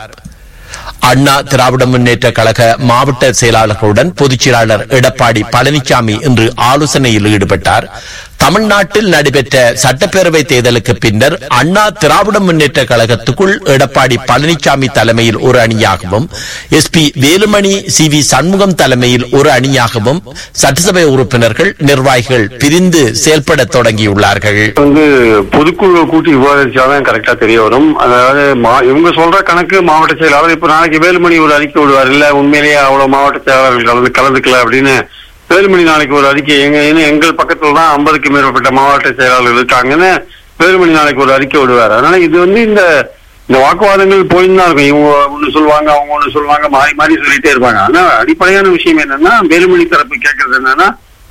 அண்ணா திராவிட முன்னேற்ற கழக மாவட்ட செயலாளர்களுடன் பொதுச் செயலாளர் எடப்பாடி பழனிசாமி இன்று ஆலோசனையில் ஈடுபட்டார். தமிழ்நாட்டில் நடைபெற்ற சட்டப்பேரவை தேர்தலுக்கு பின்னர் அண்ணா திராவிட முன்னேற்ற கழகத்துக்குள் எடப்பாடி பழனிசாமி தலைமையில் ஒரு அணியாகவும், S B Velumani, C V Shanmugam தலைமையில் ஒரு அணியாகவும் சட்டசபை உறுப்பினர்கள், நிர்வாகிகள் பிரிந்து செயல்பட தொடங்கியுள்ளார்கள். வந்து பொதுக்குழு கூட்டி விவாதிச்சாதான் கரெக்டா தெரிய வரும். அதாவது இவங்க சொல்ற கணக்கு மாவட்ட செயலாளர் இப்ப நாளைக்கு வேலுமணி ஒரு அறிக்கை விடுவார், இல்ல உண்மையிலேயே அவ்வளவு மாவட்ட செயலாளர்கள் கலந்து கலந்துக்கல அப்படின்னு வேலுமணி நாளைக்கு ஒரு அறிக்கை, எங்க எங்கள் பக்கத்துல தான் ஐம்பதுக்கு மேற்பட்ட மாவட்ட செயலாளர்கள் இருக்காங்கன்னு வேலுமணி நாளைக்கு ஒரு அறிக்கை விடுவார். அதனால இது வந்து இந்த இந்த வாக்குவாதங்கள் போயின்னு தான் இருக்கும். இவங்க ஒண்ணு சொல்லுவாங்க, அவங்க ஒண்ணு சொல்லுவாங்க, மாறி மாறி சொல்லிட்டே இருப்பாங்க. ஆனா அடிப்படையான விஷயம் என்னன்னா, வேலுமணி தரப்பு கேட்கறது என்னன்னா,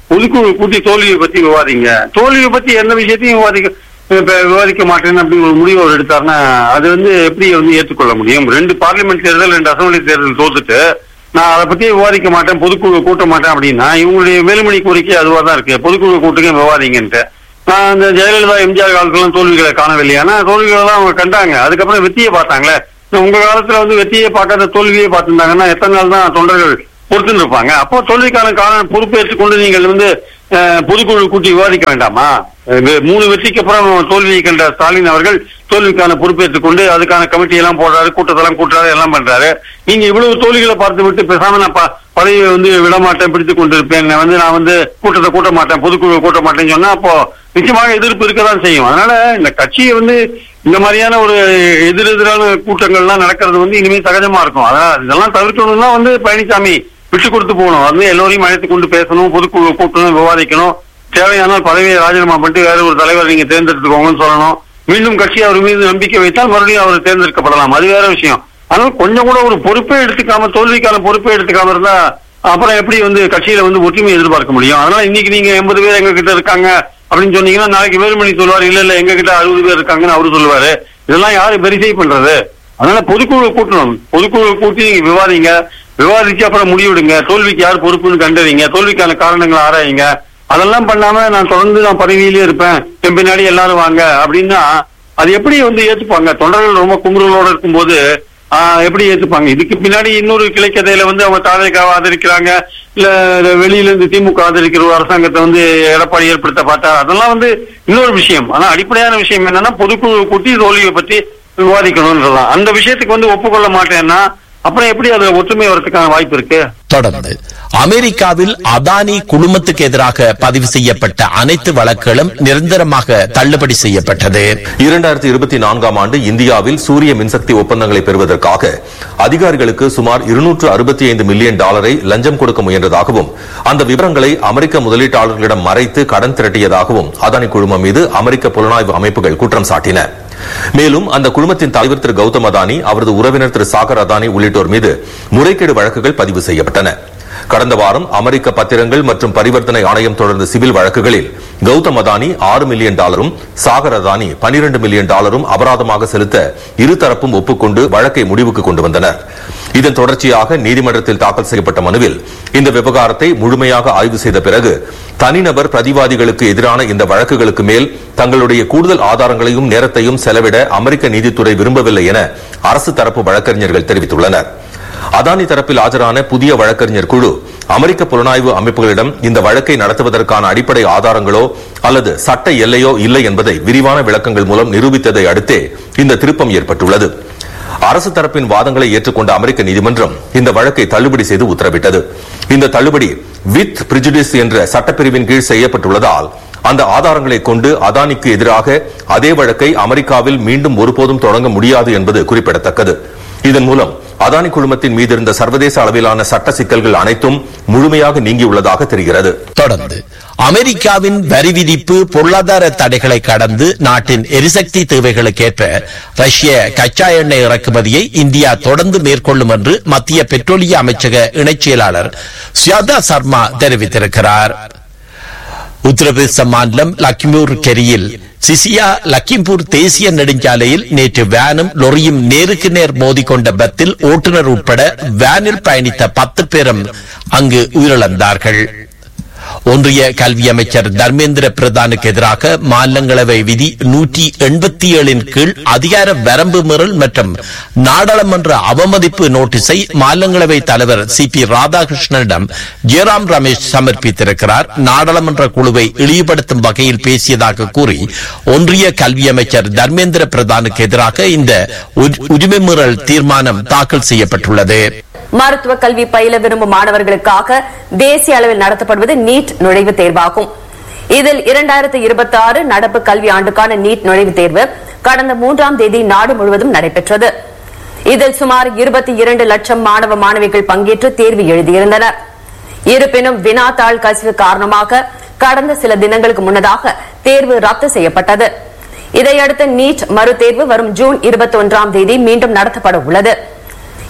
பொதுக்குழு கூட்டி தோல்வியை பத்தி விவாதிங்க. தோல்வியை பத்தி எந்த விஷயத்தையும் விவாதிக்க விவாதிக்க மாட்டேன்னு அப்படி ஒரு முடிவு அவர் எடுத்தாருன்னா அது வந்து எப்படி வந்து ஏற்றுக்கொள்ள முடியும்? ரெண்டு பார்லிமெண்ட் தேர்தல் ரெண்டு அசம்பிளி தேர்தல் தோத்துட்டு நான் அதை பத்தி விவாதிக்க மாட்டேன், பொதுக்குழு கூட்ட மாட்டேன் அப்படின்னா இவங்களுடைய வேலுமணி கோரிக்கை அதுவா தான் இருக்கு, பொதுக்குழு கூட்டுங்க விவாதிங்கன்ட்டு. நான் இந்த ஜெயலலிதா எம்ஜிஆர் காலத்துல தோல்விகளை காணவில்லை, ஆனா தோல்விகளை தான் அவங்க கண்டாங்க, அதுக்கப்புறம் வெற்றியை பார்த்தாங்களே. உங்க காலத்துல வந்து வெற்றியை பார்க்காத தோல்வியை பார்த்திருந்தாங்கன்னா எத்தனை நாள் தான் தொண்டர்கள் பொறுத்துன்னு இருப்பாங்க? அப்போ தோல்விக்கான காரணம் பொறுப்பேற்றுக் கொண்டு நீங்கள் வந்து பொதுக்குழு கூட்டி விவாதிக்க வேண்டாமா? மூணு வெற்றிக்கு அப்புறம் தோல்வியை கண்ட ஸ்டாலின் அவர்கள் தோல்விக்கான பொறுப்பேற்றுக் கொண்டு அதுக்கான கமிட்டி எல்லாம் போடுறாரு, கூட்டத்தெல்லாம் கூட்டுறாரு, எல்லாம் பண்றாரு. நீங்க இவ்வளவு தோல்விகளை பார்த்து விட்டு பேசாம நான் பதவியை வந்து விடமாட்டேன், பிடித்துக் கொண்டிருப்பேன், வந்து நான் வந்து கூட்டத்தை கூட்ட மாட்டேன், பொதுக்குழு கூட்ட மாட்டேன்னு சொன்னா அப்போ நிச்சயமாக எதிர்ப்பு இருக்கதான் செய்யும். அதனால இந்த கட்சியை வந்து இந்த மாதிரியான ஒரு எதிர் எதிரான கூட்டங்கள்லாம் நடக்கிறது வந்து இனிமே சகஜமா இருக்கும். அதனால இதெல்லாம் தவிர்க்கணும்னா வந்து பழனிசாமி விட்டு கொடுத்து போகணும், வந்து எல்லோரையும் அழைத்து கொண்டு பேசணும், பொதுக்குழு கூட்டணும், விவாதிக்கணும், தேவையானால் பதவியை ராஜினாமா பண்ணிட்டு வேற ஒரு தலைவர் நீங்க தேர்ந்தெடுத்துக்கோங்கன்னு சொல்லணும். மீண்டும் கட்சி அவர் மீது நம்பிக்கை வைத்தால் மறுபடியும் அவர் தேர்ந்தெடுக்கப்படலாம், அது வேற விஷயம். ஆனால் கொஞ்சம் கூட ஒரு பொறுப்பே எடுத்துக்காம, தோல்விக்கான பொறுப்பே எடுத்துக்காம இருந்தா அப்புறம் எப்படி வந்து கட்சியில வந்து ஒற்றுமை எதிர்பார்க்க முடியும்? அதனால இன்னைக்கு நீங்க எண்பது பேர் எங்க கிட்ட இருக்காங்க அப்படின்னு சொன்னீங்கன்னா நாளைக்கு வேலுமணி சொல்லுவாரு, இல்ல இல்ல எங்க கிட்ட அறுபது பேர் இருக்காங்கன்னு அவரு சொல்லுவாரு. இதெல்லாம் யாரு வெரிஃபை பண்றது? அதனால பொதுக்குழு கூட்டணும், பொதுக்குழு கூட்டி நீங்க விவாதிங்க, விவாதிச்சு அப்புறம் முடிவெடுங்க, தோல்விக்கு யார் பொறுப்புன்னு கண்டறிங்க, தோல்விக்கான காரணங்களை ஆராயுங்க. அதெல்லாம் பண்ணாம நான் தொடர்ந்து நான் பதவியிலே இருப்பேன், என் பின்னாடி எல்லாரும் வாங்க அப்படின்னா அது எப்படி வந்து ஏத்துப்பாங்க? தொண்டர்கள் ரொம்ப குமுறலோட இருக்கும்போது ஆஹ் எப்படி ஏத்துப்பாங்க? இதுக்கு பின்னாடி இன்னொரு கிளைக்கதையில வந்து அவங்க தாவேகாவை ஆதரிக்கிறாங்க, இல்ல வெளியில இருந்து திமுக ஆதரிக்கிற ஒரு அரசாங்கத்தை வந்து எடப்பாடி ஏற்படுத்த பார்த்தா, அதெல்லாம் வந்து இன்னொரு விஷயம். ஆனா அடிப்படையான விஷயம் என்னன்னா பொதுக்குழு கூட்டி தோல்வியை பத்தி விவாதிக்கணும்ன்றதான். அந்த விஷயத்துக்கு வந்து ஒப்புக்கொள்ள மாட்டேன்னா அப்புறம் எப்படி அதுல ஒற்றுமை வரதுக்கான வாய்ப்பு இருக்கு? தொடர்ந்து அமெரிக்காவில் அதானி குழுமத்துக்கு எதிராக பதிவு செய்யப்பட்ட அனைத்து வழக்குகளும் நிரந்தரமாக தள்ளுபடி செய்யப்பட்டது. இரண்டாயிரத்தி இருபத்தி நான்காம் ஆண்டு இந்தியாவில் சூரிய மின்சக்தி ஒப்பந்தங்களை பெறுவதற்காக அதிகாரிகளுக்கு சுமார் இருநூற்று அறுபத்தி ஐந்து மில்லியன் டாலரை லஞ்சம் கொடுக்க முயன்றதாகவும் அந்த விவரங்களை அமெரிக்க முதலீட்டாளர்களிடம் மறைத்து கடன் திரட்டியதாகவும் அதானி குழுமம் மீது அமெரிக்க புலனாய்வு அமைப்புகள் குற்றம் சாட்டின. மேலும் அந்த குழுமத்தின் தலைவர் திரு கௌதம் அதானி, அவரது உறவினர் திரு சாகர் அதானி உள்ளிட்டோர் மீது முறைகேடு வழக்குகள் பதிவு செய்யப்பட்டன. கடந்த வாரம் அமெரிக்க பத்திரங்கள் மற்றும் பரிவர்த்தனை ஆணையம் தொடர்ந்த சிவில் வழக்குகளில் கௌதம் அதானி ஆறு மில்லியன் டாலரும் சாகர் அதானி பனிரெண்டு மில்லியன் டாலரும் அபராதமாக செலுத்த இருதரப்பும் ஒப்புக்கொண்டு வழக்கை முடிவுக்கு கொண்டு வந்தனர். இதன் தொடர்ச்சியாக நீதிமன்றத்தில் தாக்கல் செய்யப்பட்ட மனுவில் இந்த விவகாரத்தை முழுமையாக ஆய்வு செய்த பிறகு தனிநபர் பிரதிவாதிகளுக்கு எதிரான இந்த வழக்குகளுக்கு மேல் தங்களுடைய கூடுதல் ஆதாரங்களையும் நேரத்தையும் செலவிட அமெரிக்க நீதித்துறை விரும்பவில்லை என அரசு தரப்பு வழக்கறிஞர்கள் தெரிவித்துள்ளனர். அதானி தரப்பில் ஆஜரான புதிய வழக்கறிஞர் குழு அமெரிக்க புலனாய்வு அமைப்புகளிடம் இந்த வழக்கை நடத்துவதற்கான அடிப்படை ஆதாரங்களோ அல்லது சட்ட எல்லையோ இல்லை என்பதை விரிவான விளக்கங்கள் மூலம் நிரூபித்ததை அடுத்தே இந்த திருப்பம் ஏற்பட்டுள்ளது. அரசு தரப்பின் வாதங்களை ஏற்றுக்கொண்ட அமெரிக்க நீதிமன்றம் இந்த வழக்கை தள்ளுபடி செய்து உத்தரவிட்டது. இந்த தள்ளுபடி வித் பிரிஜுடிஸ் என்ற சட்டப்பிரிவின் கீழ் செய்யப்பட்டுள்ளதால் அந்த ஆதாரங்களை கொண்டு அதானிக்கு எதிராக அதே வழக்கை அமெரிக்காவில் மீண்டும் ஒருபோதும் தொடங்க முடியாது என்பது குறிப்பிடத்தக்கது. இதன் மூலம் அதானி குழுமத்தின் மீது இருந்த சர்வதேச அளவிலான சட்ட சிக்கல்கள் அனைத்தும் முழுமையாக நீங்கியுள்ளதாக தெரிகிறது. தொடர்ந்து அமெரிக்காவின் வரி விதிப்பு பொருளாதார தடைகளை கடந்து நாட்டின் எரிசக்தி தேவைகளுக்கேற்ப ரஷ்ய கச்சா எண்ணெய் இறக்குமதியை இந்தியா தொடர்ந்து மேற்கொள்ளும் என்று மத்திய பெட்ரோலிய அமைச்சக இணைச் செயலாளர் சுயாதா சர்மா தெரிவித்திருக்கிறார். உத்தரப்பிரதேச மாநிலம் லக்கிம்பூர் கெரியில் சிசியா லக்கிம்பூர் தேசிய நெடுஞ்சாலையில் நேற்று வேனும் லொரியும் நேருக்கு நேர் மோதிக்கொண்ட விபத்தில் ஓட்டுநர் உட்பட வேனில் பயணித்த பத்து பேரும் அங்கு உயிரிழந்தார்கள். ஒன்றிய கல்வி அமைச்சர் தர்மேந்திர பிரதானுக்கு எதிராக மாநிலங்களவை விதி நூற்றி எண்பத்தி ஏழின் கீழ் அதிகார வரம்பு மீறல் மற்றும் நாடாளுமன்ற அவமதிப்பு நோட்டீஸை மாநிலங்களவை தலைவர் சி பி ராதாகிருஷ்ணனிடம் ஜெயராம் ரமேஷ் சமர்ப்பித்திருக்கிறார். நாடாளுமன்ற குழுவை இழிவுபடுத்தும் வகையில் பேசியதாக கூறி ஒன்றிய கல்வி அமைச்சர் தர்மேந்திர பிரதானுக்கு எதிராக இந்த உரிமை மீறல் தீர்மானம் தாக்கல் செய்யப்பட்டுள்ளது. மருத்துவ கல்வி பயில விரும்பும் மாணவர்களுக்காக தேசிய அளவில் நடத்தப்படுவது நீட் நுழைவுத் தேர்வாகும். இதில் இரண்டாயிரத்தி இருபத்தி ஆறு நடப்பு கல்வி ஆண்டுக்கான நீட் நுழைவுத் தேர்வு கடந்த மூன்றாம் தேதி நாடு முழுவதும் நடைபெற்றது. இதில் சுமார் இருபத்தி இரண்டு லட்சம் மாணவ மாணவிகள் பங்கேற்று தேர்வு எழுதியிருந்தனர். இருப்பினும் வினாத்தாள் கசிவு காரணமாக கடந்த சில தினங்களுக்கு முன்னதாக தேர்வு ரத்து செய்யப்பட்டது. இதையடுத்து நீட் மறுதேர்வு வரும் ஜூன் இருபத்தி ஒன்றாம் தேதி மீண்டும் நடத்தப்பட உள்ளது.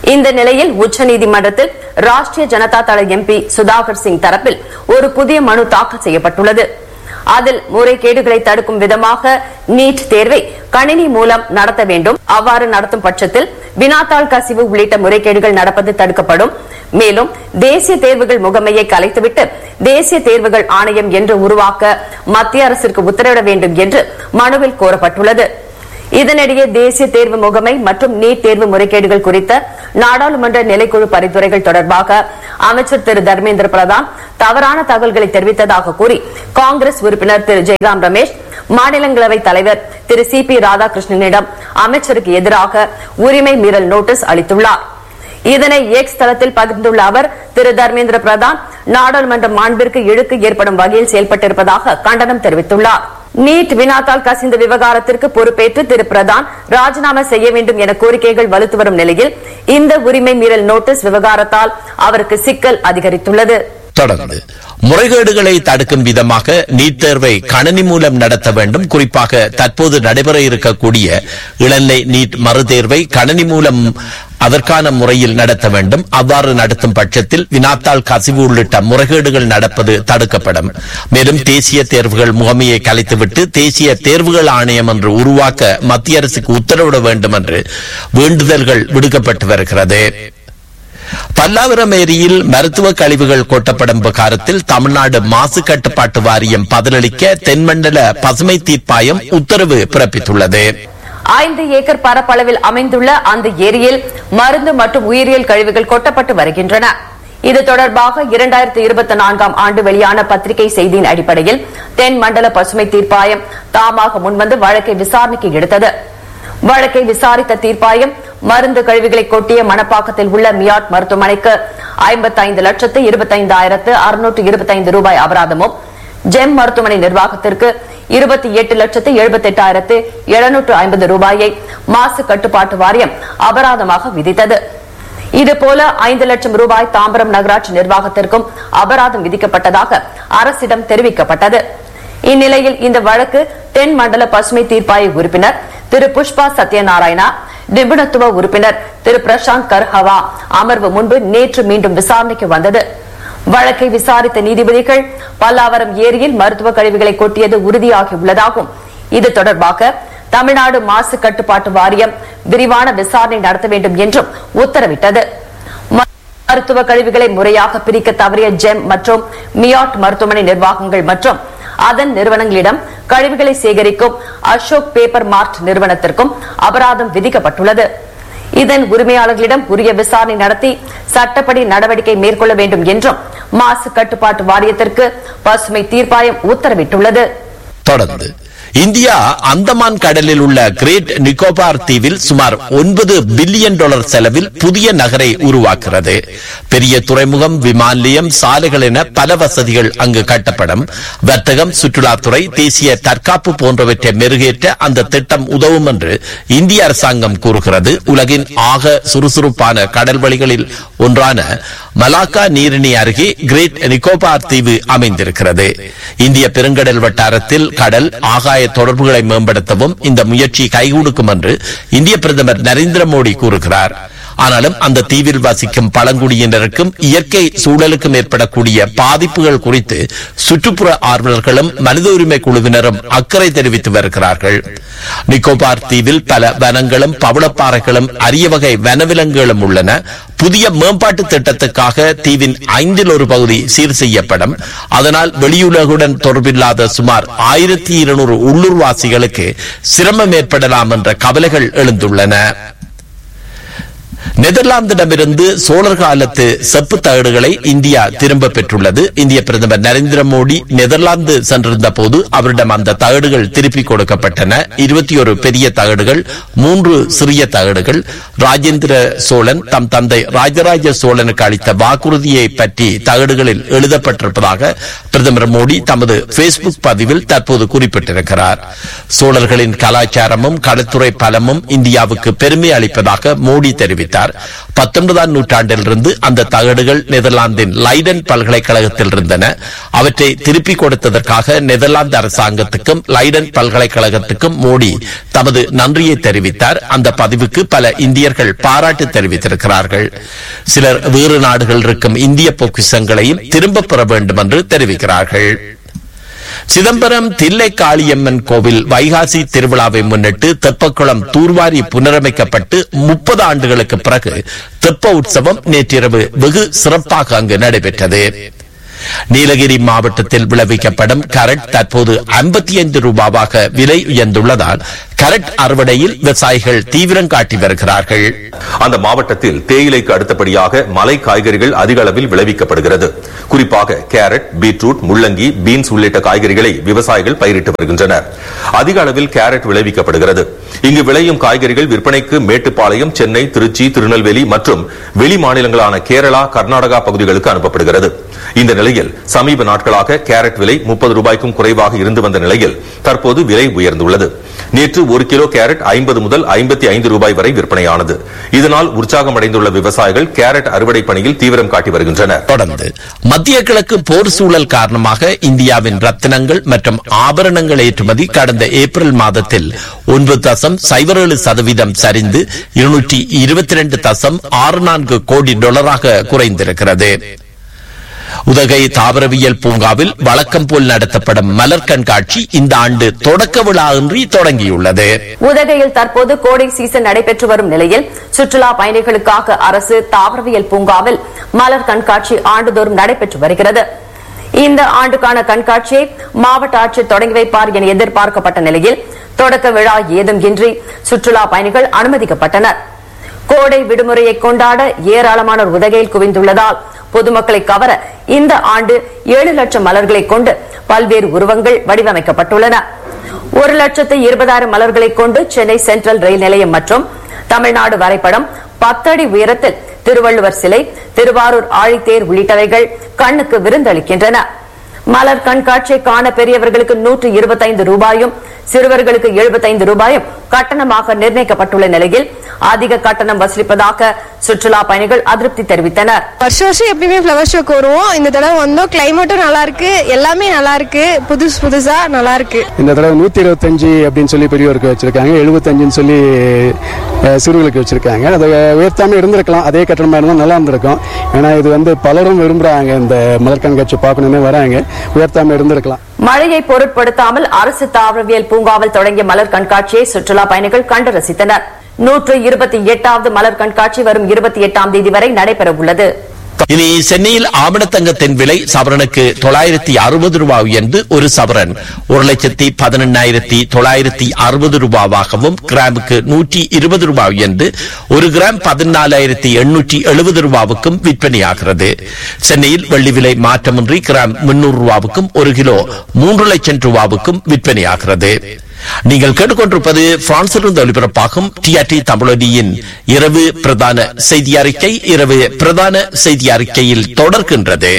இந்த நிலையில் உச்சநீதிமன்றத்தில் ராஷ்டிரிய ஜனதா தள எம்பி சுதாகர் சிங் தரப்பில் ஒரு புதிய மனு தாக்கல் செய்யப்பட்டுள்ளது. அதில் முறைகேடுகளை தடுக்கும் விதமாக நீட் தேர்வை கணினி மூலம் நடத்த வேண்டும். அவ்வாறு நடத்தும் பட்சத்தில் வினாத்தாள் கசிவு உள்ளிட்ட முறைகேடுகள் நடப்பது தடுக்கப்படும். மேலும் தேசிய தேர்வுகள் முகமையை கலைத்துவிட்டு தேசிய தேர்வுகள் ஆணையம் என்று உருவாக்க மத்திய அரசிற்கு உத்தரவிட வேண்டும் என்று மனுவில் கோரப்பட்டுள்ளது. இதனிடையே தேசிய தேர்வு முகமை மற்றும் நீட் தேர்வு முறைகேடுகள் குறித்த நாடாளுமன்ற நிலைக்குழு பரிந்துரைகள் தொடர்பாக அமைச்சர் திரு தர்மேந்திர பிரதான் தவறான தகவல்களை தெரிவித்ததாக கூறி காங்கிரஸ் உறுப்பினர் திரு ஜெயராம் ரமேஷ் மாநிலங்களவை தலைவர் திரு சி பி ராதாகிருஷ்ணனிடம் அமைச்சருக்கு எதிராக உரிமை மீறல் நோட்டீஸ் அளித்துள்ளார். இதனை எக்ஸ் தளத்தில் பகிர்ந்துள்ள அவர் திரு தர்மேந்திர பிரதான் நாடாளுமன்ற மாண்பிற்கு இழுக்கு ஏற்படும் வகையில் செயல்பட்டிருப்பதாக கண்டனம் தெரிவித்துள்ளார். நீட் வினாத்தாள் கசிந்த விவகாரத்திற்கு பொறுப்பேற்று திரு பிரதான் ராஜினாமா செய்ய வேண்டும் என கோரிக்கைகள் வலுத்து வரும் நிலையில் இந்த உரிமை மீறல் நோட்டீஸ் விவகாரத்தால் அவருக்கு சிக்கல் அதிகரித்துள்ளது. தொடர்ந்து முறைகேடுகளை தடுக்கும் விதமாக நீட் தேர்வை கணினி மூலம் நடத்த வேண்டும். குறிப்பாக தற்போது நடைபெற இருக்கக்கூடிய இளநிலை நீட் மறுதேர்வை கணினி மூலம் அதற்கான முறையில் நடத்த வேண்டும். அவ்வாறு நடத்தும் பட்சத்தில் வினாத்தாள் கசிவு உள்ளிட்ட முறைகேடுகள் நடப்பது தடுக்கப்படும். மேலும் தேசிய தேர்வுகள் முகமையை கலைத்துவிட்டு தேசிய தேர்வுகள் ஆணையம் என்று உருவாக்க மத்திய அரசுக்கு உத்தரவிட வேண்டும் என்று வேண்டுதல்கள் விடுக்கப்பட்டு வருகிறது. பல்லாவரம் ஏரியில் மருத்துவ கழிவுகள் கொட்டப்படும் விவகாரத்தில் தமிழ்நாடு மாசு கட்டுப்பாட்டு வாரியம் பதிலளிக்க தென்மண்டல பசுமை தீர்ப்பாயம் உத்தரவு பிறப்பித்துள்ளது. ஐந்து ஏக்கர் பரப்பளவில் அமைந்துள்ள அந்த ஏரியில் மருந்து மற்றும் உயிரியல் கழிவுகள் கொட்டப்பட்டு வருகின்றன. இது தொடர்பாக இரண்டாயிரத்தி இருபத்தி நான்காம் ஆண்டு வெளியான பத்திரிகை செய்தியின் அடிப்படையில் தென் மண்டல பசுமை தீர்ப்பாயம் தாமாக முன்வந்து வழக்கை விசாரணைக்கு எடுத்தது. வழக்கை விசாரித்த தீர்ப்பாயம் மருந்து கழிவுகளை கொட்டிய மணப்பாக்கத்தில் உள்ள மியாட் மருத்துவமனைக்கு ஐம்பத்தி ஐந்து லட்சத்து இருபத்தி ஐந்தாயிரத்து அறுநூற்று இருபத்தி ஐந்து ரூபாய் அபராதமும், ஜெம் மருத்துவமனை நிர்வாகத்திற்கு இருபத்தி எட்டு லட்சத்து எழுபத்தி எட்டாயிரத்து எழுநூற்று ஐம்பது ரூபாயை மாசு கட்டுப்பாட்டு வாரியம் அபராதமாக விதித்தது. இதுபோல ஐந்து லட்சம் ரூபாய் தாம்பரம் நகராட்சி நிர்வாகத்திற்கும் அபராதம் விதிக்கப்பட்டதாக அரசிடம் தெரிவிக்கப்பட்டது. இந்நிலையில் இந்த வழக்கு தென் மண்டல பசுமை தீர்ப்பாய உறுப்பினர் திரு புஷ்பா சத்யநாராயணா, நிபுணத்துவ உறுப்பினர் திரு பிரசாந்த் கர்ஹவா அமர்வு முன்பு நேற்று மீண்டும் விசாரணைக்கு வந்தது. வழக்கை விசாரித்த நீதிபதிகள் பல்லாவரம் ஏரியில் மருத்துவ கழிவுகளை கொட்டியது உறுதியாகியுள்ளதாகவும் இது தொடர்பாக தமிழ்நாடு மாசு கட்டுப்பாட்டு வாரியம் விரிவான விசாரணை நடத்த வேண்டும் என்றும் உத்தரவிட்டது. மருத்துவ கழிவுகளை முறையாக பிரிக்க தவறிய ஜெம் மற்றும் மியாட் மருத்துவமனை நிர்வாகங்கள் மற்றும் அதன் நிறுவனங்களிடம் கழிவுகளை சேகரிக்கும் அசோக் பேப்பர் மார்ட் நிறுவனத்திற்கும் அபராதம் விதிக்கப்பட்டுள்ளது. இதன் உரிமையாளர்களிடம் உரிய விசாரணை நடத்தி சட்டப்படி நடவடிக்கை மேற்கொள்ள வேண்டும் என்றும் மாசு கட்டுப்பாட்டு வாரியத்திற்கு பசுமை தீர்ப்பாயம் உத்தரவிட்டுள்ளது. தொடர்ந்து இந்தியா அந்தமான் கடலில் உள்ள கிரேட் நிக்கோபார் தீவில் சுமார் ஒன்பது பில்லியன் டாலர் செலவில் புதிய நகரை உருவாக்குகிறது. பெரிய துறைமுகம், விமான நிலையம், சாலைகள் என பல வசதிகள் அங்கு கட்டப்படும். வர்த்தகம், சுற்றுலாத்துறை, தேசிய தற்காப்பு போன்றவற்றை மெருகேற்ற அந்த திட்டம் உதவும் என்று இந்திய அரசாங்கம் கூறுகிறது. உலகின் ஆக சுறுசுறுப்பான கடல் வழிகளில் ஒன்றான மலாக்கா நீரிணை அருகே கிரேட் நிக்கோபார் தீவு அமைந்திருக்கிறது. இந்திய பெருங்கடல் வட்டாரத்தில் கடல், ஆகாய தொடர்புகளை மேம்படுத்தவும் இந்த முயற்சி கைகூடுக்கும் என்று இந்திய பிரதமர் நரேந்திர மோடி கூறுகிறார். ஆனாலும் அந்த தீவில் வசிக்கும் பழங்குடியினருக்கும் இயற்கை சூழலுக்கும் ஏற்படக்கூடிய பாதிப்புகள் குறித்து சுற்றுப்புற ஆர்வலர்களும் மனித உரிமை குழுவினரும் அக்கறை தெரிவித்து வருகிறார்கள். நிக்கோபார் தீவில் பல வனங்களும் பவளப்பாறைகளும் அரிய வகை வனவிலங்குகளும் உள்ளன. புதிய மேம்பாட்டு திட்டத்துக்காக தீவின் ஐந்தில் ஒரு பகுதி சீர் செய்யப்படும். அதனால் வெளியுலகுடன் தொடர்பில்லாத சுமார் ஆயிரத்தி இருநூறு உள்ளூர்வாசிகளுக்கு சிரமம் ஏற்படலாம் என்ற கவலைகள் எழுந்துள்ளன. நெதர்லாந்திடமிருந்து சோழர் காலத்து செப்பு தகடுகளை இந்தியா திரும்ப பெற்றுள்ளது. இந்திய பிரதமர் நரேந்திர மோடி நெதர்லாந்து சென்றிருந்த போது அவரிடம் அந்த தகடுகள் திருப்பிக் கொடுக்கப்பட்டன. இருபத்தி ஒரு பெரிய தகடுகள், மூன்று சிறிய தகடுகள். ராஜேந்திர சோழன் தம் தந்தை ராஜராஜ சோழனுக்கு அளித்த வாக்குறுதியை பற்றி தகடுகளில் எழுதப்பட்டிருப்பதாக பிரதமர் மோடி தமது பேஸ்புக் பதிவில் தற்போது குறிப்பிட்டிருக்கிறார். சோழர்களின் கலாச்சாரமும் கடற்துறை பலமும் இந்தியாவுக்கு பெருமை அளிப்பதாக மோடி தெரிவித்தார். தெரிவித்தார். பத்தொன்பதாம் நூற்றாண்டிலிருந்து அந்த தகடுகள் நெதர்லாந்தின் லைடன் பல்கலைக்கழகத்தில் இருந்தன. அவற்றை திருப்பிக் கொடுத்ததற்காக நெதர்லாந்து அரசாங்கத்துக்கும் லைடன் பல்கலைக்கழகத்துக்கும் மோடி தமது நன்றியை தெரிவித்தார். அந்த பதிவுக்கு பல இந்தியர்கள் பாராட்டு தெரிவித்திருக்கிறார்கள். சிலர் வேறு நாடுகள் இருக்கும் இந்திய பொக்கிஷங்களையும் திரும்ப பெற வேண்டும் என்று தெரிவிக்கிறார்கள். சிதம்பரம் தில்லை காளியம்மன் கோவில் வைகாசி திருவிழாவை முன்னிட்டு தெப்பக்குளம் தூர்வாரி புனரமைக்கப்பட்டு முப்பது ஆண்டுகளுக்கு பிறகு தெப்ப உற்சவம் நேற்றிரவு வெகு சிறப்பாக அங்கு நடைபெற்றது. நீலகிரி மாவட்டத்தில் விளைவிக்கப்படும் கரட் தற்போது ஐம்பத்தி ஐந்து ரூபாவாக விலை உயர்ந்துள்ளதால் கரட் அறுவடையில் விவசாயிகள் தீவிரம் காட்டி வருகிறார்கள். அந்த மாவட்டத்தில் தேயிலைக்கு அடுத்தபடியாக மலை காய்கறிகள் அதிக அளவில் விளைவிக்கப்படுகிறது. குறிப்பாக கேரட், பீட்ரூட், முள்ளங்கி, பீன்ஸ் உள்ளிட்ட காய்கறிகளை விவசாயிகள் பயிரிட்டு வருகின்றனர். அதிக அளவில் கேரட் விளைவிக்கப்படுகிறது. இங்கு விளையும் காய்கறிகள் விற்பனைக்கு மேட்டுப்பாளையம், சென்னை, திருச்சி, திருநெல்வேலி மற்றும் வெளி மாநிலங்களான கேரளா, கர்நாடகா பகுதிகளுக்கு அனுப்பப்படுகிறது. இந்த நிலையில் சமீப நாட்களாக கேரட் விலை முப்பது ரூபாய்க்கும் குறைவாக இருந்து வந்த நிலையில் தற்போது விலை உயர்ந்துள்ளது. நேற்று ஒரு கிலோ கேரட் ஐம்பது முதல் ஐம்பத்தி ஐந்து ரூபாய் வரை விற்பனையானது. இதனால் உற்சாகம் அடைந்துள்ள விவசாயிகள் கேரட் அறுவடை பணியில் தீவிரம் காட்டி வருகின்றனர். தொடர்ந்து மத்திய கிழக்கு போர் சூழல் காரணமாக இந்தியாவின் ரத்தினங்கள் மற்றும் ஆபரணங்கள் ஏற்றுமதி கடந்த ஏப்ரல் மாதத்தில் ஒன்பது தசம் சைபர் ஏழு சதவீதம் சரிந்து இருநூற்றி இருபத்தி இரண்டு தசம் ஆறு நான்கு கோடி டாலராக குறைந்திருக்கிறது. உதகை தாவரவியல் பூங்காவில் வழக்கம் போல் நடத்தப்படும் மலர் கண்காட்சி இந்த ஆண்டு தொடக்க விழா இன்றி தொடங்கியுள்ளது. உதகையில் தற்போது கோடை சீசன் நடைபெற்று வரும் நிலையில் சுற்றுலா பயணிகளுக்காக அரசு தாவரவியல் பூங்காவில் மலர் கண்காட்சி ஆண்டுதோறும் நடைபெற்று வருகிறது. இந்த ஆண்டுக்கான கண்காட்சியை மாவட்ட ஆட்சியர் தொடங்கி வைப்பார் என எதிர்பார்க்கப்பட்ட நிலையில் தொடக்க விழா ஏதும் இன்றி சுற்றுலா பயணிகள் அனுமதிக்கப்பட்டனர். கோடை விடுமுறையை கொண்டாட ஏராளமானோர் உதகையில் குவிந்துள்ளதால் பொதுமக்களை கவர இந்த ஆண்டு ஏழு லட்சம் மலர்களை கொண்டு பல்வேறு உருவங்கள் வடிவமைக்கப்பட்டுள்ளன. ஒரு லட்சத்து இருபதாயிரம் மலர்களை கொண்டு சென்னை சென்ட்ரல் ரயில் நிலையம் மற்றும் தமிழ்நாடு வரைபடம், பத்தடி உயரத்தில் திருவள்ளுவர் சிலை, திருவாரூர் ஆழித்தேர் உள்ளிட்டவைகள் கண்ணுக்கு விருந்தளிக்கின்றன. மலர் கண்காட்சியை காண பெரியவர்களுக்கு நூற்று இருபத்தைந்து ரூபாயும் சிறுவர்களுக்கு எழுபத்தைந்து ரூபாயும் கட்டணமாக நிர்ணயிக்கப்பட்டுள்ள நிலையில் அதிக கட்டணம் வசூலிப்பதாக சுற்றுலா பயணிகள் அதிருப்தி தெரிவித்தனர். வருஷம் வருஷம் எப்பயுமே ஃபிளவர் ஷோக்கு வருவோம். இந்த தடவை வந்தோம். கிளைமேட்டும் நல்லா இருக்கு, எல்லாமே நல்லா இருக்கு, புதுசு புதுசா நல்லா இருக்கு. இந்த தடவை நூத்தி இருபத்தஞ்சு அப்படின்னு சொல்லி பெரியவருக்கு வச்சிருக்காங்க, எழுபத்தஞ்சுன்னு சொல்லி சிறுவர்களுக்கு வச்சிருக்காங்க. அதை உயர்த்தாம இருந்திருக்கலாம், அதே கட்டணமா இருந்தால் நல்லா இருந்திருக்கும். ஏன்னா இது வந்து பலரும் விரும்புறாங்க, இந்த மலர் கண்காட்சி பார்க்கணும்னு வராங்க, உயர்த்தாம இருந்திருக்கலாம். மழையை பொருட்படுத்தாமல் அரசு தாவரவியல் பூங்காவில் தொடங்கிய மலர் கண்காட்சியை சுற்றுலா பயணிகள் கண்டு ரசித்தனர். நூற்று இருபத்தி எட்டாவது மலர் கண்காட்சி வரும் இருபத்தி எட்டாம் தேதி வரை நடைபெற உள்ளது. இனி சென்னையில் ஆவணத்தங்கத்தின் விலை சவரனுக்கு தொள்ளாயிரத்தி அறுபது ரூபாய் உயர்ந்து ஒரு சவரன் ஒரு லட்சத்தி பதினெண்ணாயிரத்தி தொள்ளாயிரத்தி அறுபது ரூபாவாகவும், கிராமுக்கு நூற்றி இருபது ரூபாய் உயர்ந்து ஒரு கிராம் பதினாலாயிரத்தி எண்ணூற்றி எழுபது ரூபாவுக்கும் விற்பனையாகிறது. சென்னையில் வெள்ளி விலை மாற்றமின்றி கிராம் முன்னூறு ரூபாவுக்கும் ஒரு கிலோ மூன்று லட்சம் ரூபாவுக்கும் விற்பனையாகிறது. நீங்கள் கேட்டுக்கொண்டிருப்பது பிரான்சிலிருந்து ஒலிபரப்பாகும் டிஆர்டி தமிழொலியின் இரவு பிரதான செய்தி அறிக்கை. இரவு பிரதான செய்தி அறிக்கையில் தொடர்கின்றது.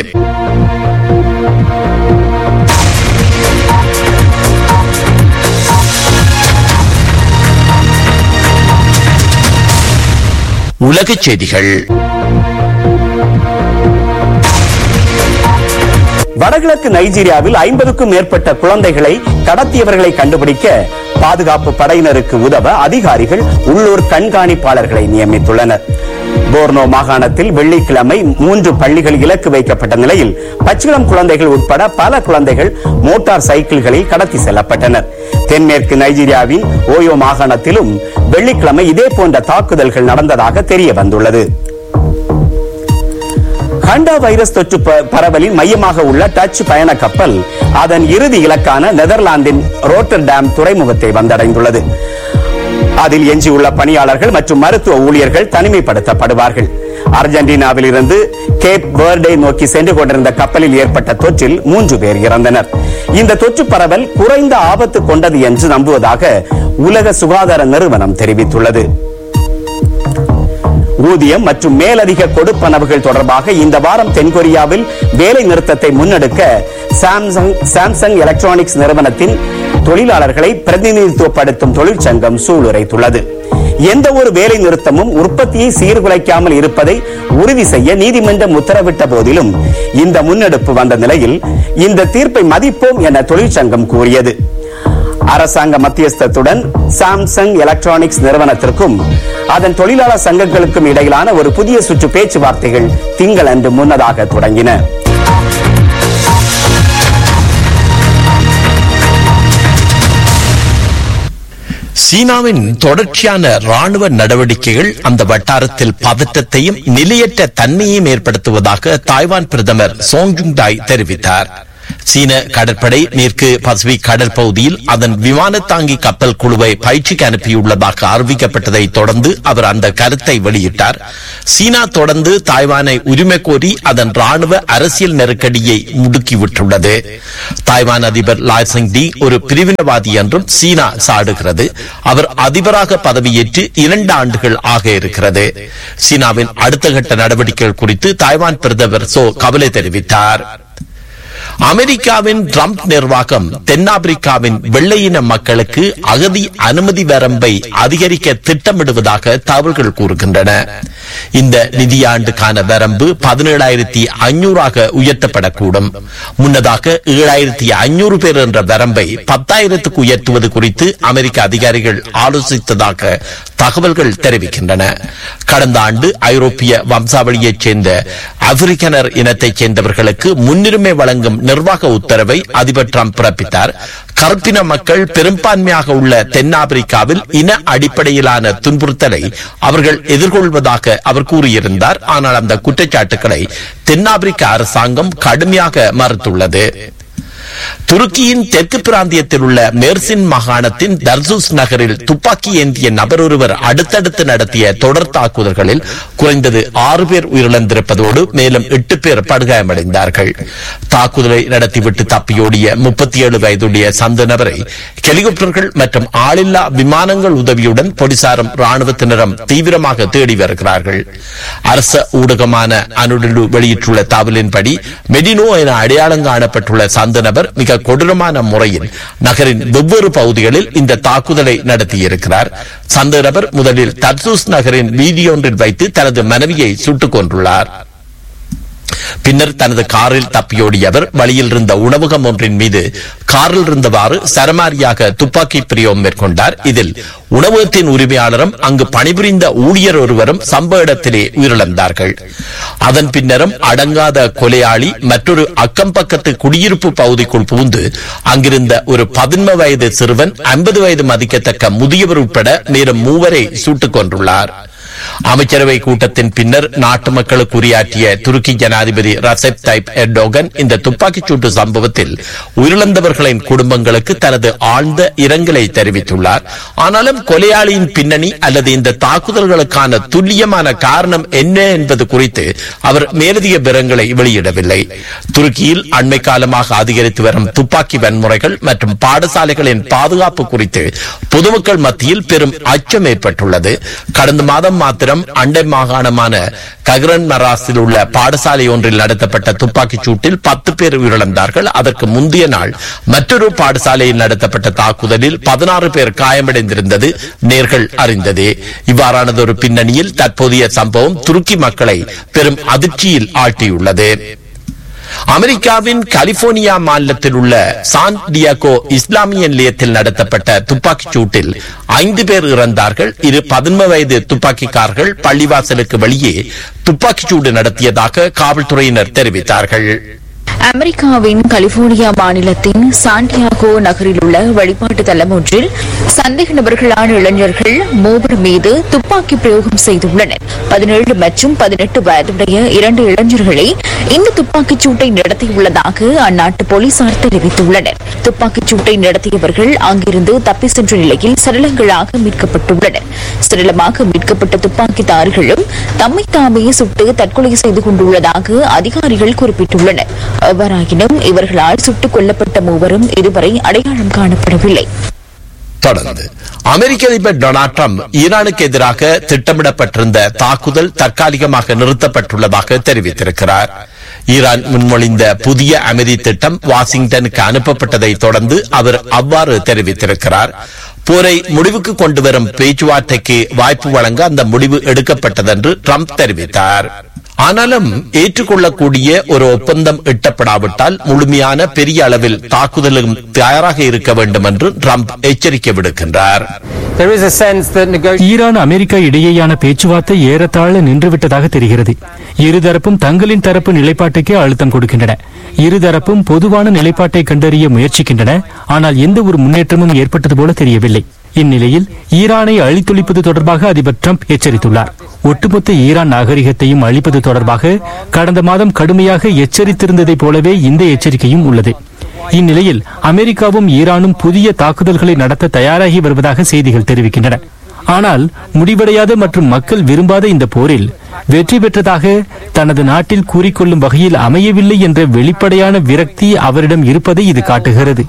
உலகச் செய்திகள். வடகிழக்கு நைஜீரியாவில் ஐம்பதுக்கும் மேற்பட்ட குழந்தைகளை கடத்தியவர்களை கண்டுபிடிக்க பாதுகாப்பு படையினருக்கு உதவ அதிகாரிகள் உள்ளூர் கண்காணிப்பாளர்களை நியமித்துள்ளனர். போர்னோ மாகாணத்தில் வெள்ளிக்கிழமை மூன்று பள்ளிகள் இலக்கு வைக்கப்பட்ட நிலையில் பச்சிளம் குழந்தைகள் உட்பட பல குழந்தைகள் மோட்டார் சைக்கிள்களில் கடத்தி செல்லப்பட்டனர். தென்மேற்கு நைஜீரியாவின் ஓயோ மாகாணத்திலும் வெள்ளிக்கிழமை இதே போன்ற தாக்குதல்கள் நடந்ததாக தெரிய வந்துள்ளது. ஹண்டா வைரஸ் தொற்று பரவலின் மையமாக உள்ள டச் பயண கப்பல் அதன் இறுதி இலக்கான நெதர்லாந்தின் ரோட்டர்டாம் துறைமுகத்தை வந்தடைந்துள்ளது. அதில் எஞ்சியுள்ள பணியாளர்கள் மற்றும் மருத்துவ ஊழியர்கள் தனிமைப்படுத்தப்படுவார்கள். அர்ஜென்டினாவில் இருந்து கேப் வேர்டே நோக்கி சென்று கொண்டிருந்த கப்பலில் ஏற்பட்ட தொற்றில் மூன்று பேர் இறந்தனர். இந்த தொற்று பரவல் குறைந்த ஆபத்து கொண்டது என்று நம்புவதாக உலக சுகாதார நிறுவனம் தெரிவித்துள்ளது. ஊதியம் மற்றும் மேலதிக கொடுப்பனவுகள் தொடர்பாக இந்த வாரம் தென்கொரியாவில் வேலை நிறுத்தத்தை முன்னெடுக்க சாம்சங் சாம்சங் எலக்ட்ரானிக்ஸ் நிறுவனத்தின் தொழிலாளர்களை பிரதிநிதித்துவப்படுத்தும் தொழிற்சங்கம் சூளுரைத்துள்ளது. எந்த ஒரு வேலை நிறுத்தமும் உற்பத்தியை சீர்குலைக்காமல் இருப்பதை உறுதி செய்ய நீதிமன்றம் உத்தரவிட்ட போதிலும் இந்த முன்னெடுப்பு வந்த நிலையில் இந்த தீர்ப்பை மதிப்போம் என தொழிற்சங்கம் கூறியது. அரசாங்க மத்தியஸ்தத்துடன் சாம்சங் எலக்ட்ரானிக்ஸ் நிறுவனத்திற்கும் அதன் தொழிலாளர் சங்கங்களுக்கும் இடையிலான ஒரு புதிய சுற்று பேச்சுவார்த்தைகள் திங்களன்று முன்னதாக தொடங்கின. சீனாவின் தொடர்ச்சியான ராணுவ நடவடிக்கைகள் அந்த வட்டாரத்தில் பதற்றத்தையும் நிலையற்ற தன்மையையும் ஏற்படுத்துவதாக தாய்வான் பிரதமர் சோங்ஜுங் டாய் தெரிவித்தார். சீன கடற்படை மேற்கு பசிபிக் கடல் பகுதியில் அதன் விமான தாங்கி கப்பல் குழுவை பயிற்சிக்கு அனுப்பியுள்ளதாக அறிவிக்கப்பட்டதை தொடர்ந்து அவர் அந்த கருத்தை வெளியிட்டார். சீனா தொடர்ந்து தாய்வானை உரிமை கோரி அதன் ராணுவ அரசியல் நெருக்கடியை முடுக்கிவிட்டுள்ளது. தாய்வான் அதிபர் லாய் சிங் டி ஒரு பிரிவினவாதி என்றும் சீனா சாடுகிறது. அவர் அதிபராக பதவியேற்று இரண்டு ஆண்டுகள் ஆக இருக்கிறது. சீனாவின் அடுத்த கட்ட நடவடிக்கைகள் குறித்து தாய்வான் பிரதமர் சோ கவலை தெரிவித்தார். அமெரிக்காவின் ட்ரம்ப் நிர்வாகம் தென்னாப்பிரிக்காவின் வெள்ளையின மக்களுக்கு அகதி அனுமதி வரம்பை அதிகரிக்க திட்டமிடுவதாக தகவல்கள் கூறுகின்றன. இந்த நிதியாண்டுக்கான வரம்பு பதினேழாயிரத்தி ஐநூறாக உயர்த்தப்படக்கூடும். முன்னதாக ஏழாயிரத்தி ஐநூறு பேர் என்ற வரம்பை பத்தாயிரத்துக்கு உயர்த்துவது குறித்து அமெரிக்க அதிகாரிகள் ஆலோசித்ததாக தகவல்கள் தெரிவிக்கின்றன. கடந்த ஆண்டு ஐரோப்பிய வம்சாவளியைச் சேர்ந்த ஆப்பிரிக்கனர் இனத்தைச் சேர்ந்தவர்களுக்கு முன்னுரிமை வழங்கும் நிர்வாக உத்தரவை அதிபர் டிரம்ப் பிறப்பித்தார். கருப்பின மக்கள் பெரும்பான்மையாக உள்ள தென்னாப்பிரிக்காவில் இன அடிப்படையிலான துன்புறுத்தலை அவர்கள் எதிர்கொள்வதாக அவர் கூறியிருந்தார். ஆனால் அந்த குற்றச்சாட்டுக்களை தென்னாப்பிரிக்க அரசாங்கம் கடுமையாக மறுத்துள்ளது. துருக்கியின் தெற்கு பிராந்தியத்தில் உள்ள மேர்சின் மாகாணத்தின் தர்சூஸ் நகரில் துப்பாக்கி ஏந்திய நபர் ஒருவர் அடுத்தடுத்து நடத்திய தொடர் தாக்குதல்களில் குறைந்தது ஆறு பேர் உயிரிழந்திருப்பதோடு மேலும் எட்டு பேர் படுகாயமடைந்தார்கள். தாக்குதலை நடத்திவிட்டு தப்பியோடிய முப்பத்தி ஏழு வயதுடைய சந்த நபரை ஹெலிகாப்டர்கள் மற்றும் ஆளில்லா விமானங்கள் உதவியுடன் போலீசாரும் ராணுவத்தினரும் தீவிரமாக தேடி வருகிறார்கள். அரச ஊடகமான அனுடலு வெளியிட்டுள்ள தகவலின்படி மெடினோ என அடையாளம் காணப்பட்டுள்ள சந்த நபர் மிக கொடூரமான முறையில் நகரின் வெவ்வேறு பகுதிகளில் இந்த தாக்குதலை நடத்தியிருக்கிறார். சந்த நபர் முதலில் தர்சூஸ் நகரின் வீதியொன்றில் வைத்து தனது மனைவியை சுட்டுக் கொண்டுள்ளார். பின்னர் தனது காரில் தப்பியோடியவர் வழியில் இருந்த உணவகம் ஒன்றின் மீது காரில் இருந்தவாறு சரமாரியாக துப்பாக்கி பிரயோகம் மேற்கொண்டார். இதில் உணவகத்தின் உரிமையாளரும் அங்கு பணிபுரிந்த ஊழியர் ஒருவரும் சம்பவ இடத்திலே உயிரிழந்தார்கள். அதன் பின்னரும் அடங்காத கொலையாளி மற்றொரு அக்கம் பக்கத்து குடியிருப்பு பகுதிக்குள் புகுந்து அங்கிருந்த ஒரு பதின்ம வயது சிறுவன், ஐம்பது வயது மதிக்கத்தக்க முதியவர் உட்பட மேலும் மூவரை சுட்டுக் கொண்டுள்ளார். அமைச்சரவை கூட்டத்தின் பின்னர் நாட்டு மக்களுக்கு உரையாற்றிய துருக்கி ஜனாதிபதி ரசெப் தைப் எர்டோகன் இந்த துப்பாக்கிச் சூட்டு சம்பவத்தில் உயிரிழந்தவர்களின் குடும்பங்களுக்கு தனது ஆழ்ந்த இரங்கலை தெரிவித்துள்ளார். ஆனாலும் கொலையாளியின் பின்னணி அல்லது இந்த தாக்குதல்களுக்கான துல்லியமான காரணம் என்ன என்பது குறித்து அவர் மேலதிக விவரங்களை வெளியிடவில்லை. துருக்கியில் அண்மை காலமாக அதிகரித்து வரும் துப்பாக்கி வன்முறைகள் மற்றும் பாடசாலைகளின் பாதுகாப்பு குறித்து பொதுமக்கள் மத்தியில் பெரும் அச்சம் ஏற்பட்டுள்ளது. கடந்த மாதம் மாத்திரம் அண்டை மாகாணமான கக்ரன் மராஸில் உள்ள பாடசாலை ஒன்றில் நடத்தப்பட்ட துப்பாக்கிச் சூட்டில் பத்து பேர் உயிரிழந்தார்கள். அதற்கு முந்தைய நாள் மற்றொரு பாடசாலையில் நடத்தப்பட்ட தாக்குதலில் பதினாறு பேர் காயமடைந்திருந்தது நேர்கள் அறிந்ததே. இவ்வாறானதொரு பின்னணியில் தற்போதைய சம்பவம் துருக்கி மக்களை பெரும் அதிர்ச்சியில் ஆழ்த்தியுள்ளது. அமெரிக்காவின் கலிபோர்னியா மாநிலத்தில் உள்ள சான் டியாகோ இஸ்லாமிய நிலையத்தில் நடத்தப்பட்ட துப்பாக்கிச் சூட்டில் ஐந்து பேர் இறந்தார்கள். இரு பதின்ம வயது துப்பாக்கிக்காரர்கள் பள்ளிவாசலுக்கு வெளியே துப்பாக்கிச் சூடு நடத்தியதாக காவல்துறையினர் தெரிவித்தார்கள். அமெரிக்காவின் கலிபோர்னியா மாநிலத்தின் சாண்டியாகோ நகரில் உள்ள வழிபாட்டு தலம் ஒன்றில் சந்தேக நபர்களான இளைஞர்கள் மூவர் மீது துப்பாக்கி பிரயோகம் செய்துள்ளனர். பதினேழு மற்றும் பதினெட்டு வயதுடைய இரண்டு இளைஞர்களை இந்த துப்பாக்கிச் சூட்டை நடத்தியுள்ளதாக அந்நாட்டு போலீசார் தெரிவித்துள்ளனர். துப்பாக்கிச் சூட்டை நடத்தியவர்கள் அங்கிருந்து தப்பி சென்ற நிலையில் சடலங்களாக மீட்கப்பட்டுள்ளனர். சடலமாக மீட்கப்பட்ட துப்பாக்கிதாரிகளும் தம்மை தாமே சுட்டு தற்கொலை செய்து கொண்டுள்ளதாக அதிகாரிகள் குறிப்பிட்டுள்ளனர். எவ்வாறாயினும் இவர்களால் சுட்டுக் கொல்லப்பட்ட மூவரும் இதுவரை அடையாளம் காணப்படவில்லை. தொடர்ந்து அமெரிக்க அதிபர் டொனால்ட் ட்ரம்ப் ஈரானுக்கு எதிராக திட்டமிடப்பட்டிருந்த தாக்குதல் தற்காலிகமாக நிறுத்தப்பட்டுள்ளதாக தெரிவித்திருக்கிறார். ஈரான் முன்மொழிந்த புதிய அமைதி திட்டம் வாஷிங்டனுக்கு அனுப்பப்பட்டதை தொடர்ந்து அவர் அவ்வாறு தெரிவித்திருக்கிறார். போரை முடிவுக்கு கொண்டு வரும் பேச்சுவார்த்தைக்கு வாய்ப்பு வழங்க அந்த முடிவு எடுக்கப்பட்டதென்று ட்ரம்ப் தெரிவித்தார். ஆனாலும் ஏற்றுக்கொள்ளக்கூடிய ஒரு ஒப்பந்தம் எட்டப்படாவிட்டால் முழுமையான பெரிய அளவில் தாக்குதலும் தயாராக இருக்க வேண்டும் என்று ட்ரம்ப் எச்சரிக்கை விடுக்கின்றார். ஈரான் அமெரிக்கா இடையேயான பேச்சுவார்த்தை ஏறத்தாழ நின்றுவிட்டதாக தெரிகிறது. இருதரப்பும் தங்களின் தரப்பு நிலைப்பாட்டுக்கே அழுத்தம் கொடுக்கின்றன. இருதரப்பும் பொதுவான நிலைப்பாட்டை கண்டறிய முயற்சிக்கின்றன. ஆனால் எந்த ஒரு முன்னேற்றமும் ஏற்பட்டது போல தெரியவில்லை. இந்நிலையில் ஈரானை அழித்தொழிப்பது தொடர்பாக அதிபர் ட்ரம்ப் எச்சரித்துள்ளார். ஒட்டுமொத்த ஈரான் நாகரிகத்தையும் அழிப்பது தொடர்பாக கடந்த மாதம் கடுமையாக எச்சரித்திருந்ததைப் போலவே இந்த எச்சரிக்கையும் உள்ளது. இந்நிலையில் அமெரிக்காவும் ஈரானும் புதிய தாக்குதல்களை நடத்த தயாராகி வருவதாக செய்திகள் தெரிவிக்கின்றன. ஆனால் முடிவடையாத மற்றும் மக்கள் விரும்பாத இந்த போரில் வெற்றி பெற்றதாக தனது நாட்டில் கூறிக்கொள்ளும் வகையில் அமையவில்லை என்ற வெளிப்படையான விரக்தி அவரிடம் இருப்பதை இது காட்டுகிறது.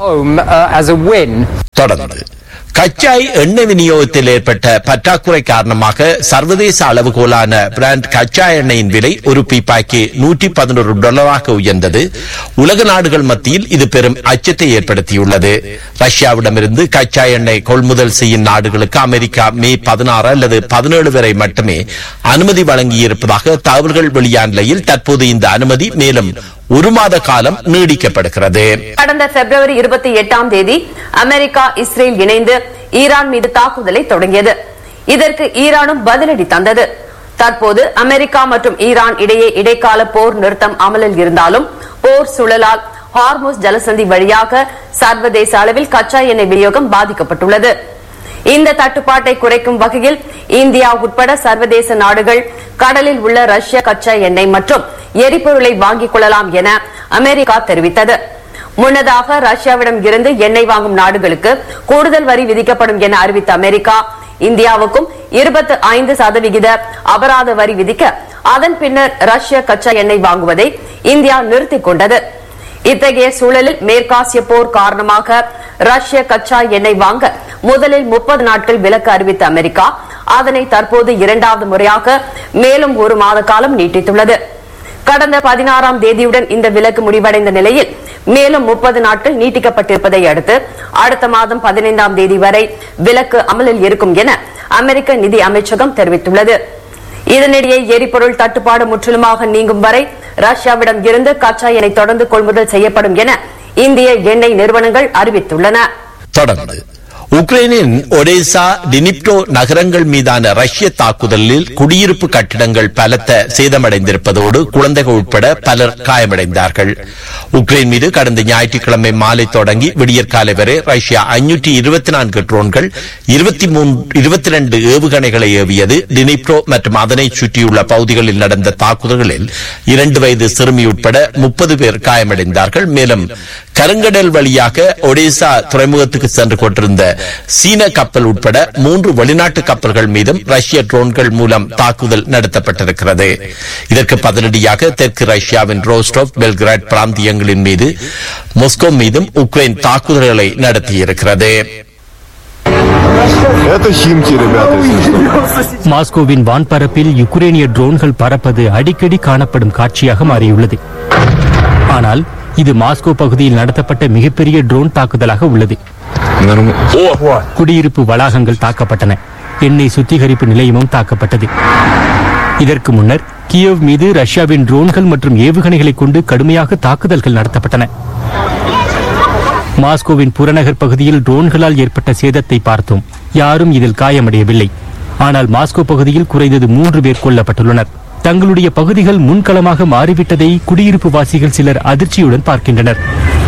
தொடர்ந்து கச்சாய் எண்ணெய் விநியோகத்தில் ஏற்பட்ட பற்றாக்குறை காரணமாக சர்வதேச அளவுகோலான பிராண்ட் கச்சா எண்ணெயின் விலை ஒரு பீப்பாய்க்கு நூற்றி பதினொரு டாலராக உயர்ந்தது. உலக நாடுகள் மத்தியில் இது பெரும் அச்சத்தை ஏற்படுத்தியுள்ளது. ரஷ்யாவிடமிருந்து கச்சா எண்ணெய் கொள்முதல் செய்யும் நாடுகளுக்கு அமெரிக்கா மே பதினாறு அல்லது பதினேழு வரை மட்டுமே அனுமதி வழங்கியிருப்பதாக தகவல்கள் வெளியான நிலையில் தற்போது இந்த அனுமதி மேலும் ஒரு மாத காலம் நீடிக்கப்படுகிறது. கடந்த பிப்ரவரி இருபத்தி எட்டாம் தேதி அமெரிக்கா இஸ்ரேல் இணைந்து ஈரான் மீது தாக்குதலை தொடங்கியது. இதற்கு ஈரானும் பதிலடி தந்தது. தற்போது அமெரிக்கா மற்றும் ஈரான் இடையே இடைக்கால போர் நிறுத்தம் அமலில் இருந்தாலும் போர் சூழலால் ஹார்முஸ் ஜலசந்தி வழியாக சர்வதேச அளவில் கச்சா எண்ணெய் விநியோகம் பாதிக்கப்பட்டுள்ளது. இந்த தட்டுப்பாட்டை குறைக்கும் வகையில் இந்தியா உட்பட சர்வதேச நாடுகள் கடலில் உள்ள ரஷ்ய கச்சா எண்ணெய் மற்றும் எரிபொருளை வாங்கிக் கொள்ளலாம் என அமெரிக்கா தெரிவித்தது. முன்னதாக ரஷ்யாவிடம் இருந்து எண்ணெய் வாங்கும் நாடுகளுக்கு கூடுதல் வரி விதிக்கப்படும் என அறிவித்த அமெரிக்கா இந்தியாவுக்கும் இருபத்தி ஐந்து சதவிகித அபராத வரி விதிக்க அதன் பின்னர் ரஷ்ய கச்சா எண்ணெய் வாங்குவதை இந்தியா நிறுத்திக் கொண்டது. இத்தகைய சூழலில் மேற்காசிய போர் காரணமாக ரஷ்ய கச்சா எண்ணெய் வாங்க முதலில் முப்பது நாட்கள் விலக்கு அறிவித்த அமெரிக்கா அதனை தற்போது இரண்டாவது முறையாக மேலும் ஒரு மாத காலம் நீட்டித்துள்ளது. கடந்த பதினாறாம் தேதியுடன் இந்த விலக்கு முடிவடைந்த நிலையில் மேலும் முப்பது நாட்கள் நீட்டிக்கப்பட்டிருப்பதை அடுத்து அடுத்த மாதம் பதினைந்தாம் தேதி வரை விலக்கு அமலில் இருக்கும் என அமெரிக்க நிதி அமைச்சகம் தெரிவித்துள்ளது. இதனிடையே எரிபொருள் தட்டுப்பாடு முற்றிலுமாக நீங்கும் வரை ரஷ்யாவிடம் இருந்து கச்சா எண்ணெய் தொடர்ந்து கொள்முதல் செய்யப்படும் என இந்திய எண்ணெய் நிறுவனங்கள் அறிவித்துள்ளன. தொடர்ந்து உக்ரைனின் ஒடேசா டினிப்ரோ நகரங்கள் மீதான ரஷ்ய தாக்குதலில் குடியிருப்பு கட்டிடங்கள் பலத்த சேதமடைந்திருப்பதோடு குழந்தைகள் உட்பட பலர் காயமடைந்தார்கள். உக்ரைன் மீது கடந்த ஞாயிற்றுக்கிழமை மாலை தொடங்கி விடியற்காலை வரை ரஷ்யா ஐநூற்றி இருபத்தி நான்கு ட்ரோன்கள் இருபத்தி மூன்று இருபத்தி இரண்டு ஏவுகணைகளை ஏவியது. டினிப்ரோ மற்றும் அதனை சுற்றியுள்ள பகுதிகளில் நடந்த தாக்குதல்களில் இரண்டு வயது சிறுமி உட்பட முப்பது பேர் காயமடைந்தார்கள். மேலும் கருங்கடல் வழியாக ஒடேசா துறைமுகத்துக்கு சென்று கொண்டிருந்த சீன கப்பல் உட்பட மூன்று வெளிநாட்டு கப்பல்கள் மீதும் ரஷ்ய ட்ரோன்கள் மூலம் தாக்குதல் நடத்தப்பட்டிருக்கிறது. இதற்கு பதிலடியாக தெற்கு ரஷ்யாவின் ரோஸ்டோவ் பெல்கிராட் பிராந்தியங்களின் மீது மாஸ்கோ மீதும் உக்ரைன் தாக்குதல்களை நடத்தியிருக்கிறது. மாஸ்கோவின் வான்பரப்பில் யுக்ரைனிய ட்ரோன்கள் பறப்பது அடிக்கடி காணப்படும் காட்சியாக மாறியுள்ளது. ஆனால் இது மாஸ்கோ பகுதியில் நடத்தப்பட்ட மிகப்பெரிய ட்ரோன் தாக்குதலாக உள்ளது. குடியிருப்பு வளாகங்கள் தாக்கப்பட்டன. எண்ணெய் சுத்திகரிப்பு நிலையமும் தாக்கப்பட்டது. இதற்கு முன்னர் கியவ் மீது ரஷ்யாவின் ட்ரோன்கள் மற்றும் ஏவுகணைகளை கொண்டு கடுமையாக தாக்குதல்கள் நடத்தப்பட்டன. மாஸ்கோவின் புறநகர் பகுதியில் ட்ரோன்களால் ஏற்பட்ட சேதத்தை பார்த்தோம். யாரும் இதில் காயமடையவில்லை. ஆனால் மாஸ்கோ பகுதியில் குறைந்தது மூன்று பேர் கொல்லப்பட்டுள்ளனர். தங்களுடைய பகுதிகள் முன்களமாக மாறிவிட்டதை குடியிருப்பு வாசிகள் சிலர் அதிர்ச்சியுடன் பார்க்கின்றனர்.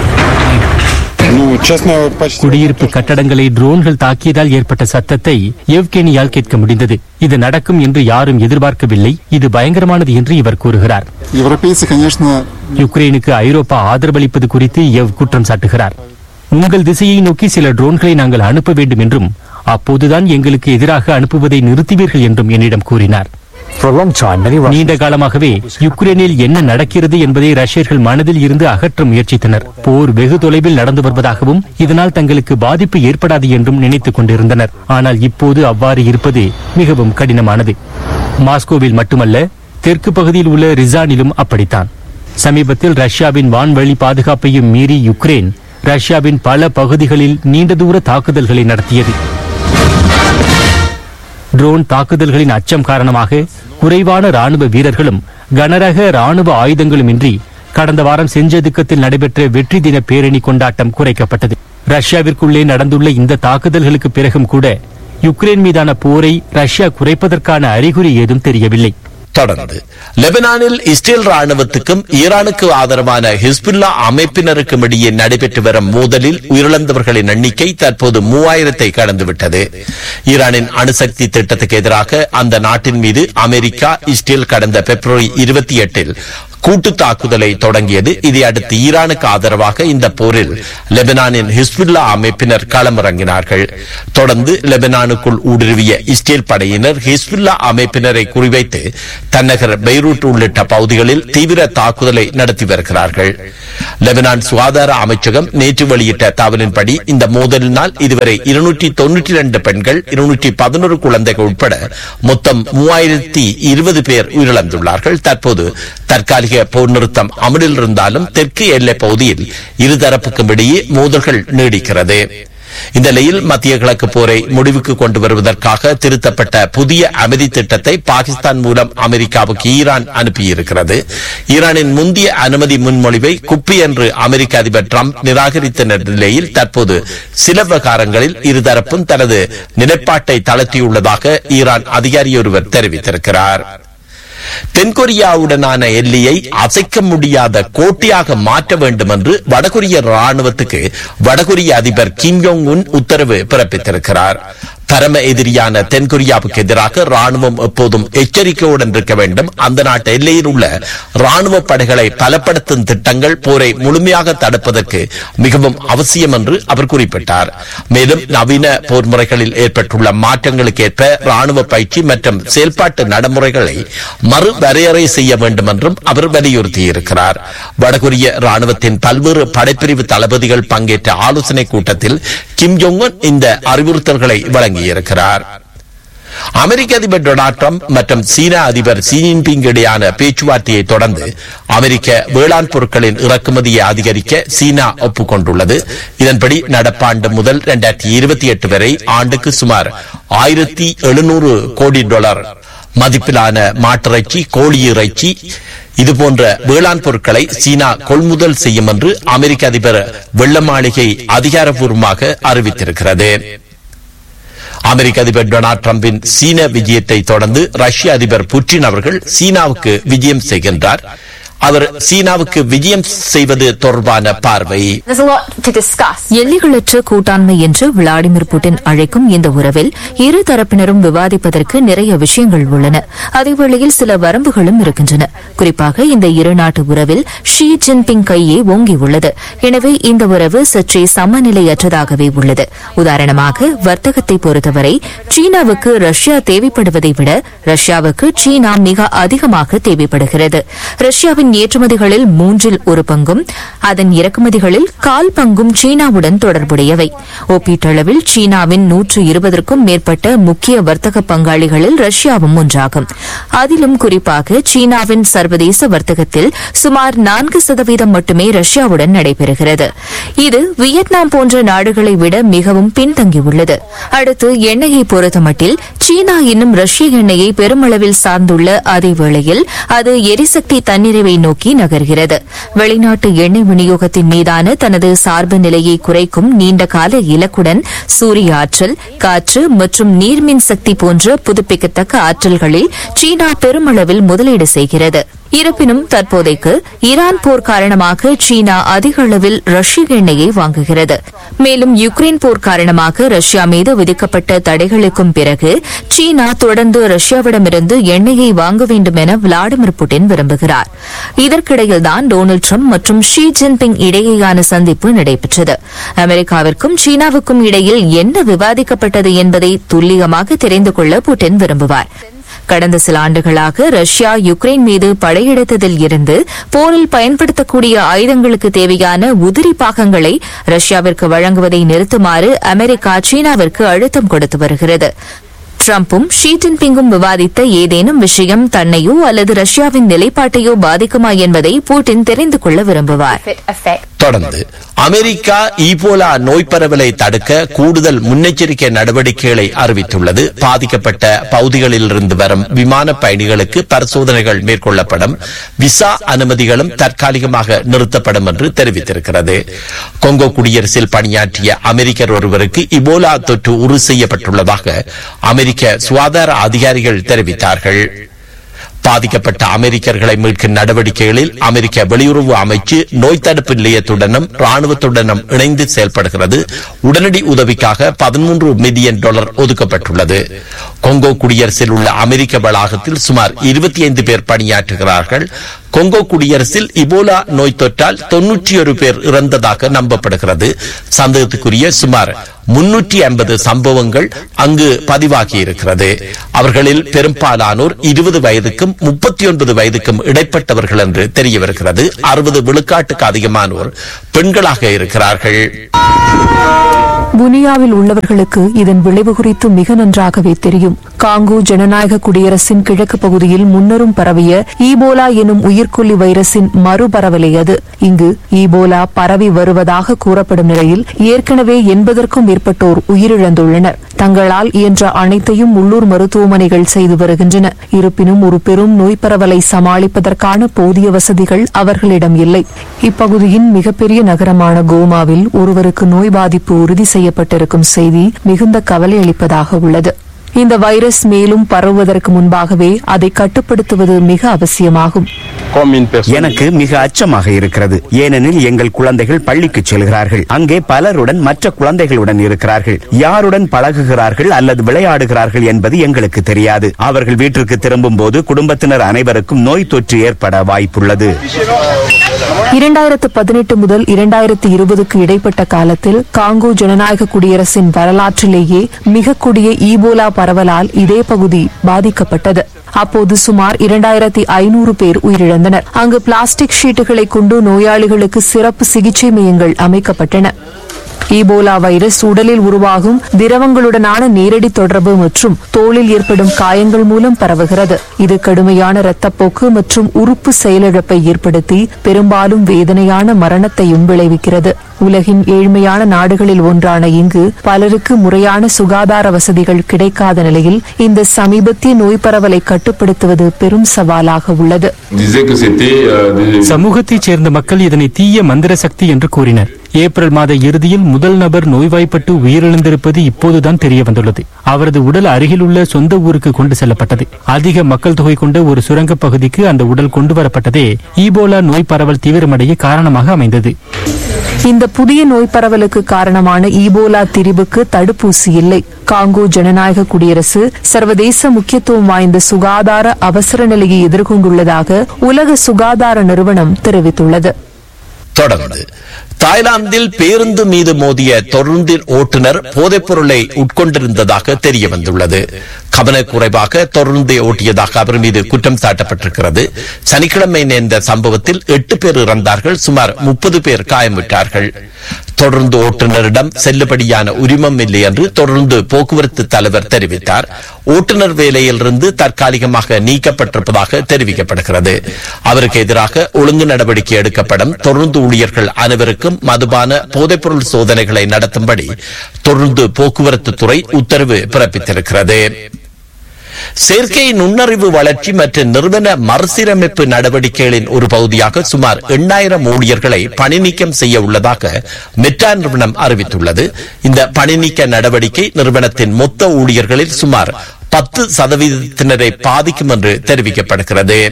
குடியிருப்பு கட்டடங்களை ட்ரோன்கள் தாக்கியதால் ஏற்பட்ட சத்தத்தை எவ்கெனியால் கேட்க முடிந்தது. இது நடக்கும் என்று யாரும் எதிர்பார்க்கவில்லை. இது பயங்கரமானது என்று இவர் கூறுகிறார். யுக்ரைனுக்கு ஐரோப்பா ஆதரவளிப்பது குறித்து எவ் குற்றம் சாட்டுகிறார். உங்கள் திசையை நோக்கி சில ட்ரோன்களை நாங்கள் அனுப்ப வேண்டும் என்றும் அப்போதுதான் எங்களுக்கு எதிராக அனுப்புவதை நிறுத்துவீர்கள் என்றும் என்னிடம் கூறினார். நீண்ட காலமாகவே யுக்ரைனில் என்ன நடக்கிறது என்பதை ரஷ்யர்கள் மனதில் இருந்து அகற்ற முயற்சித்தனர். போர் வெகு தொலைவில் நடந்து வருவதாகவும் இதனால் தங்களுக்கு பாதிப்பு ஏற்படாது என்றும் நினைத்துக் கொண்டிருந்தனர். ஆனால் இப்போது அவ்வாறு இருப்பது மிகவும் கடினமானது. மாஸ்கோவில் மட்டுமல்ல, தெற்கு பகுதியில் உள்ள ரிசானிலும் அப்படித்தான். சமீபத்தில் ரஷ்யாவின் வான்வழி பாதுகாப்பையும் மீறி யுக்ரைன் ரஷ்யாவின் பல பகுதிகளில் நீண்ட தூர தாக்குதல்களை நடத்தியது. ட்ரோன் தாக்குதல்களின் அச்சம் காரணமாக குறைவான ராணுவ வீரர்களும் கனரக ராணுவ ஆயுதங்களுமின்றி கடந்த வாரம் செஞ்சதுக்கத்தில் நடைபெற்ற வெற்றி தின பேரணி கொண்டாட்டம் குறைக்கப்பட்டது. ரஷ்யாவிற்குள்ளே நடந்துள்ள இந்த தாக்குதல்களுக்கு பிறகும் கூட யுக்ரைன் மீதான போரை ரஷ்யா குறைப்பதற்கான அறிகுறி ஏதும் தெரியவில்லை. தொடர்ந்து லெபனானில் இஸ்ரேல் ராணுவத்துக்கும் ஈரானுக்கு ஆதரவான ஹிஸ்புல்லா அமைப்பினருக்கும் இடையே நடைபெற்று வரும் மோதலில் உயிரிழந்தவர்களின் எண்ணிக்கை தற்போது மூவாயிரத்தை கடந்துவிட்டது. ஈரானின் அணுசக்தி திட்டத்துக்கு எதிராக அந்த நாட்டின் மீது அமெரிக்கா இஸ்ரேல் கடந்த பிப்ரவரி இருபத்தி எட்டில் கூட்டு தாக்குதலை தொடங்கியது. இதையடுத்து ஈரானுக்கு ஆதரவாக இந்த போரில் லெபனானின் ஹிஸ்புல்லா அமைப்பினர் களமிறங்கினார்கள். தொடர்ந்து லெபனானுக்குள் ஊடுருவிய இஸ்ரேல் படையினர் ஹிஸ்புல்லா அமைப்பினரை குறிவைத்து தன்னகர் பெய்ரூட் உள்ளிட்ட பகுதிகளில் தீவிர தாக்குதலை நடத்தி வருகிறார்கள். லெபனான் சுகாதார அமைச்சகம் நேற்று வெளியிட்ட தகவலின்படி இந்த மோதலினால் இதுவரை இருநூற்றி தொன்னூற்றி இரண்டு பெண்கள் இருநூற்றி பதினொரு குழந்தைகள் உட்பட மொத்தம் மூவாயிரத்தி இருபது பேர் உயிரிழந்துள்ளார்கள். தற்போது தற்காலிக போர் நிறுத்தம் அமலில் இருந்தாலும் தெற்கு எல்லை பகுதியில் இருதரப்புக்கும் இடையே மோதல்கள் நீடிக்கிறது. இந்த நிலையில் மத்திய கிழக்கு போரை முடிவுக்கு கொண்டு வருவதற்காக திருத்தப்பட்ட புதிய அமைதி திட்டத்தை பாகிஸ்தான் மூலம் அமெரிக்காவுக்கு ஈரான் அனுப்பியிருக்கிறது. ஈரானின் முந்தைய அனுமதி முன்மொழிவை குப்பி என்று அமெரிக்க அதிபர் டிரம்ப் நிராகரித்த நிலையில் தற்போது சில விவகாரங்களில் இருதரப்பும் தனது நிலைப்பாட்டை தளர்த்தியுள்ளதாக ஈரான் அதிகாரியொருவர் தெரிவித்திருக்கிறார். தென்கொரியாவுடனான எல்லையை அசைக்க முடியாத கோட்டையாக மாற்ற வேண்டும் என்று வடகொரிய ராணுவத்துக்கு வடகொரிய அதிபர் கிம் யோங் உன் உத்தரவு பிறப்பித்திருக்கிறார். பரம எதிரியான தென்கொரியாவுக்கு எதிராக ராணுவம் எப்போதும் எச்சரிக்கையுடன் இருக்க வேண்டும். அந்த நாட்டு எல்லையில் உள்ள ராணுவ படைகளை பலப்படுத்தும் திட்டங்கள் போரை முழுமையாக தடுப்பதற்கு மிகவும் அவசியம் என்று அவர் குறிப்பிட்டார். மேலும் நவீன போர் முறைகளில் ஏற்பட்டுள்ள மாற்றங்களுக்கு ஏற்ப ராணுவ பயிற்சி மற்றும் செயல்பாட்டு நடைமுறைகளை மறுவரையறை செய்ய வேண்டும் என்றும் அவர் வலியுறுத்தியிருக்கிறார். வடகொரிய ராணுவத்தின் பல்வேறு படைப்பிரிவு தளபதிகள் பங்கேற்ற ஆலோசனை கூட்டத்தில் கிம் ஜோங் உன் இந்த அறிவுறுத்தல்களை வழங்கியிருக்கிறார். அமெரிக்க அதிபர் டொனால்ட் ட்ரம்ப் மற்றும் சீன அதிபர் ஷி ஜின்பிங் இடையான பேச்சுவார்த்தையை தொடர்ந்து அமெரிக்க வேளாண் பொருட்களின் இறக்குமதியை அதிகரிக்க சீனா ஒப்புக்கொண்டுள்ளது. இதன்படி நடப்பாண்டு முதல் இரண்டாயிரத்தி இருபத்தி எட்டு வரை ஆண்டுக்கு சுமார் ஆயிரத்தி எழுநூறு கோடி டாலர் மதிப்பிலான மாட்டிறைச்சி, கோழி இறைச்சி இதுபோன்ற வேளாண் பொருட்களை சீனா கொள்முதல் செய்யும் என்று அமெரிக்க அதிபர் வெள்ளை மாளிகை அதிகாரப்பூர்வமாக அறிவித்திருக்கிறது. அமெரிக்க அதிபர் டொனால்ட் டிரம்பின் சீன விஜயத்தை தொடர்ந்து ரஷ்ய அதிபர் புட்டின் அவர்கள் சீனாவுக்கு விஜயம் செய்கின்றார். அவர் சீனாவுக்கு விஜயம் செய்வது தொடர்பான பார்வை. எல்லைகளற்ற கூட்டாண்மை என்று விளாடிமிர் புட்டின் அழைக்கும் இந்த உறவில் இரு தரப்பினரும் விவாதிப்பதற்கு நிறைய விஷயங்கள் உள்ளன. அதேவேளையில் சில வரம்புகளும் இருக்கின்றன. குறிப்பாக இந்த இரு நாட்டு உறவில் ஷி ஜின்பிங் கையே ஓங்கியுள்ளது. எனவே இந்த உறவு சற்றே சமநிலையற்றதாகவே உள்ளது. உதாரணமாக வர்த்தகத்தை பொறுத்தவரை சீனாவுக்கு ரஷ்யா தேவைப்படுவதை விட ரஷ்யாவுக்கு சீனா மிக அதிகமாக தேவைப்படுகிறது. ரஷ்யாவின் ஏற்றுமதிகளில் மூன்றில் ஒரு பங்கும் அதன் இறக்குமதிகளில் கால் பங்கும் சீனாவுடன் தொடர்புடையவை. ஒப்பீட்டளவில் சீனாவின் நூற்று இருபதற்கும் மேற்பட்ட முக்கிய வர்த்தக பங்காளிகளில் ரஷ்யாவும் ஒன்றாகும். அதிலும் குறிப்பாக சீனாவின் சர்வதேச வர்த்தகத்தில் சுமார் நான்கு சதவீதம் மட்டுமே ரஷ்யாவுடன் நடைபெறுகிறது. இது வியட்நாம் போன்ற நாடுகளை விட மிகவும் பின்தங்கியுள்ளது. அடுத்து எண்ணெயை பொறுத்தமட்டில் சீனா இன்னும் ரஷ்ய எண்ணெயை பெருமளவில் சார்ந்துள்ள அதே வேளையில் அது எரிசக்தி தன்னிறைவை நோக்கி நகர்கிறது. வெளிநாட்டு எண்ணெய் விநியோகத்தின் மீதான தனது சார்பு நிலையை குறைக்கும் நீண்ட கால இலக்குடன் சூரிய ஆற்றல், காற்று மற்றும் நீர்மின் சக்தி போன்ற புதுப்பிக்கத்தக்க ஆற்றல்களில் சீனா பெருமளவில் முதலீடு செய்கிறது. இருப்பினும் தற்போதைக்கு ஈரான் போர் காரணமாக சீனா அதிக அளவில் ரஷ்ய எண்ணெயை வாங்குகிறது. மேலும் யுக்ரைன் போர் காரணமாக ரஷ்யா மீது விதிக்கப்பட்ட தடைகளுக்கும் பிறகு சீனா தொடர்ந்து ரஷ்யாவிடமிருந்து எண்ணெயை வாங்க வேண்டும் என விளாடிமிர் புட்டின் விரும்புகிறார். இதற்கிடையில்தான் டொனால்டு டிரம்ப் மற்றும் ஷி ஜின்பிங் இடையேயான சந்திப்பு நடைபெற்றது. அமெரிக்காவிற்கும் சீனாவுக்கும் இடையில் என்ன விவாதிக்கப்பட்டது என்பதை துல்லியமாக தெரிந்து கொள்ள புட்டின் விரும்புவார். கடந்த சில ஆண்டுகளாக ரஷ்யா யுக்ரைன் மீது படையெடுத்ததில் இருந்து போரில் பயன்படுத்தக்கூடிய ஆயுதங்களுக்கு தேவையான உதிரி பாகங்களை ரஷ்யாவிற்கு வழங்குவதை நிறுத்துமாறு அமெரிக்கா சீனாவிற்கு அழுத்தம் கொடுத்து வருகிறது. டிரம்பும் ஷி ஜின்பிங்கும் விவாதித்த ஏதேனும் விஷயம் தன்னையோ அல்லது ரஷ்யாவின் நிலைப்பாட்டையோ பாதிக்குமா என்பதை புட்டின் தெரிந்து கொள்ள விரும்புவார். தொடர்ந்து அமெரிக்கா ஈபோலா நோய் பரவலை தடுக்க கூடுதல் முன்னெச்சரிக்கை நடவடிக்கைகளை அறிவித்துள்ளது. பாதிக்கப்பட்ட பகுதிகளில் இருந்து வரும் விமான பயணிகளுக்கு பரிசோதனைகள் மேற்கொள்ளப்படும், விசா அனுமதிகளும் தற்காலிகமாக நிறுத்தப்படும் என்று தெரிவித்திருக்கிறது. கொங்கோ குடியரசில் பணியாற்றிய அமெரிக்கர் ஒருவருக்கு இபோலா தொற்று உறுதி செய்யப்பட்டுள்ளதாக அமெரிக்க சுகாதார அதிகாரிகள் தெரிவித்தார்கள். பாதிக்கப்பட்ட அமெரிக்கர்களை மீட்கும் நடவடிக்கைகளில் அமெரிக்க வெளியுறவு அமைச்சு நோய் தடுப்பு நிலையத்துடனும் ராணுவத்துடனும் இணைந்து செயல்படுகிறது. உடனடி உதவிக்காக பதிமூன்று மில்லியன் டாலர் ஒதுக்கப்பட்டுள்ளது. கொங்கோ குடியரசில் உள்ள அமெரிக்க வளாகத்தில் சுமார் இருபத்தி ஐந்து பேர் பணியாற்றுகிறார்கள். கொங்கோ குடியரசில் இபோலா நோய் தொற்றால் தொன்னூற்றி ஒரு பேர் இறந்ததாக நம்பப்படுகிறது. சந்தேகத்துக்குரிய சுமார் முன்னூற்றி ஐம்பது சம்பவங்கள் அங்கு பதிவாகியிருக்கிறது. அவர்களில் பெரும்பாலானோர் இருபது வயதுக்கும் முப்பத்தி ஒன்பது வயதுக்கும் இடைப்பட்டவர்கள் என்று தெரிய வருகிறது. அறுபது விழுக்காட்டுக்கு அதிகமானோர் பெண்களாக இருக்கிறார்கள். புனியாவில் உள்ளவர்களுக்கு இதன் விளைவு குறித்து மிக நன்றாகவே தெரியும். காங்கோ ஜனநாயக குடியரசின் கிழக்கு பகுதியில் முன்னரும் பரவிய ஈபோலா எனும் உயிர்கொல்லி வைரஸின் மறுபரவலே அது. இங்கு ஈபோலா பரவி வருவதாக கூறப்படும் நிலையில் ஏற்கனவே எண்பதற்கும் மேற்பட்டோர் உயிரிழந்துள்ளனர். தங்களால் இயன்ற அனைத்தையும் உள்ளூர் மருத்துவமனைகள் செய்து வருகின்றன. இருப்பினும் ஒரு பெரும் நோய் பரவலை சமாளிப்பதற்கான போதிய வசதிகள் அவர்களிடம் இல்லை. இப்பகுதியின் மிகப்பெரிய நகரமான கோமாவில் ஒருவருக்கு நோய் பாதிப்பு உறுதி செய்யப்பட்டிருக்கும் செய்தி மிகுந்த கவலை அளிப்பதாக உள்ளது. இந்த வைரஸ் மேலும் பரவுவதற்கு முன்பாகவே அதை கட்டுப்படுத்துவது மிக அவசியமாகும். எனக்கு மிக அச்சமாக இருக்கிறது. ஏனெனில் எங்கள் குழந்தைகள் பள்ளிக்கு செல்கிறார்கள். அங்கே பலருடன் மற்ற குழந்தைகளுடன் இருக்கிறார்கள். யாருடன் பழகுகிறார்கள் அல்லது விளையாடுகிறார்கள் என்பது எங்களுக்கு தெரியாது. அவர்கள் வீட்டிற்கு திரும்பும் போது குடும்பத்தினர் அனைவருக்கும் நோய் தொற்று ஏற்பட வாய்ப்புள்ளது. இரண்டாயிரத்து பதினெட்டு முதல் இரண்டாயிரத்து இருபதுக்கு இடைப்பட்ட காலத்தில் காங்கோ ஜனநாயக குடியரசின் வரலாற்றிலேயே மிக கொடிய ஈபோலா பரவலால் இதே பகுதி பாதிக்கப்பட்டது. அப்போது சுமார் இரண்டாயிரத்தி ஐநூறு பேர் உயிரிழந்தனர். அங்கு பிளாஸ்டிக் ஷீட்டுகளை கொண்டு நோயாளிகளுக்கு சிறப்பு சிகிச்சை மையங்கள் அமைக்கப்பட்டன. ஈபோலா வைரஸ் உடலில் உருவாகும் திரவங்களுடனான நேரடி தொடர்பு மற்றும் தோலில் ஏற்படும் காயங்கள் மூலம் பரவுகிறது. இது கடுமையான இரத்தப்போக்கு மற்றும் உறுப்பு செயலிழப்பை ஏற்படுத்தி பெரும்பாலும் வேதனையான மரணத்தையும் விளைவிக்கிறது. உலகின் ஏழ்மையான நாடுகளில் ஒன்றான இங்கு பலருக்கு முறையான சுகாதார வசதிகள் கிடைக்காத நிலையில் இந்த சமீபத்திய நோய் பரவலை கட்டுப்படுத்துவது பெரும் சவாலாக உள்ளது. சமூகத்தைச் சேர்ந்த மக்கள் இதனை தீய மந்திர சக்தி என்று கூறினர். ஏப்ரல் மாத இறுதியில் முதல் நபர் நோய்வாய்ப்பட்டு உயிரிழந்திருப்பது இப்போதுதான் தெரிய வந்துள்ளது. அவரது உடல் அருகில் உள்ள சொந்த ஊருக்கு கொண்டு செல்லப்பட்டது. அதிக மக்கள் தொகை கொண்ட ஒரு சுரங்க பகுதிக்கு அந்த உடல் கொண்டு வரப்பட்டதே ஈபோலா நோய் பரவல் தீவிரமடைய காரணமாக அமைந்தது. இந்த புதிய நோய் பரவலுக்கு காரணமான ஈபோலா திரிபுக்கு தடுப்பூசி இல்லை. காங்கோ ஜனநாயக குடியரசு சர்வதேச முக்கியத்துவம் வாய்ந்த சுகாதார அவசர நிலையை எதிர்கொண்டுள்ளதாக உலக சுகாதார நிறுவனம் தெரிவித்துள்ளது. தொடர்ந்து தாய்லாந்தில் பேருந்து மீது மோதிய தொடர்ந்தின் ஓட்டுநர் போதைப் பொருளை உட்கொண்டிருந்ததாக தெரிய வந்துள்ளது. கவனக்குறைவாக தொடர்ந்தை ஓட்டியதாக அவர் மீது குற்றம் சாட்டப்பட்டிருக்கிறது. சனிக்கிழமை நேர்ந்த சம்பவத்தில் எட்டு பேர் இறந்தார்கள், சுமார் முப்பது பேர் காயமுற்றார்கள். தொடர்ந்து ஓட்டுநரிடம் செல்லுபடியான உரிமம் இல்லை என்று தொடர்ந்து போக்குவரத்து தலைவர் தெரிவித்தார். ஓட்டுநர் வேலையிலிருந்து தற்காலிகமாக நீக்கப்பட்டிருப்பதாக தெரிவிக்கப்படுகிறது. அவருக்கு எதிராக ஒழுங்கு நடவடிக்கை எடுக்கப்படும். தொடர்ந்து ஊழியர்கள் அனைவருக்கும் மதுபான போதைப்பொருள் சோதனைகளை நடத்தும்படி தொடர்ந்து போக்குவரத்து துறை உத்தரவு பிறப்பித்திருக்கிறது. செயற்கை நுண்ணறிவு வளர்ச்சி மற்றும் நிறுவன மறுசீரமைப்பு நடவடிக்கைகளின் ஒரு பகுதியாக சுமார் எண்ணாயிரம் ஊழியர்களை பணி நீக்கம் செய்ய உள்ளதாக மெட்டா நிறுவனம் அறிவித்துள்ளது. இந்த பணி நீக்க நடவடிக்கை நிறுவனத்தின் மொத்த ஊழியர்களில் சுமார் பத்து சதவீதத்தினரை பாதிக்கும் என்று தெரிவிக்கப்படுகிறது.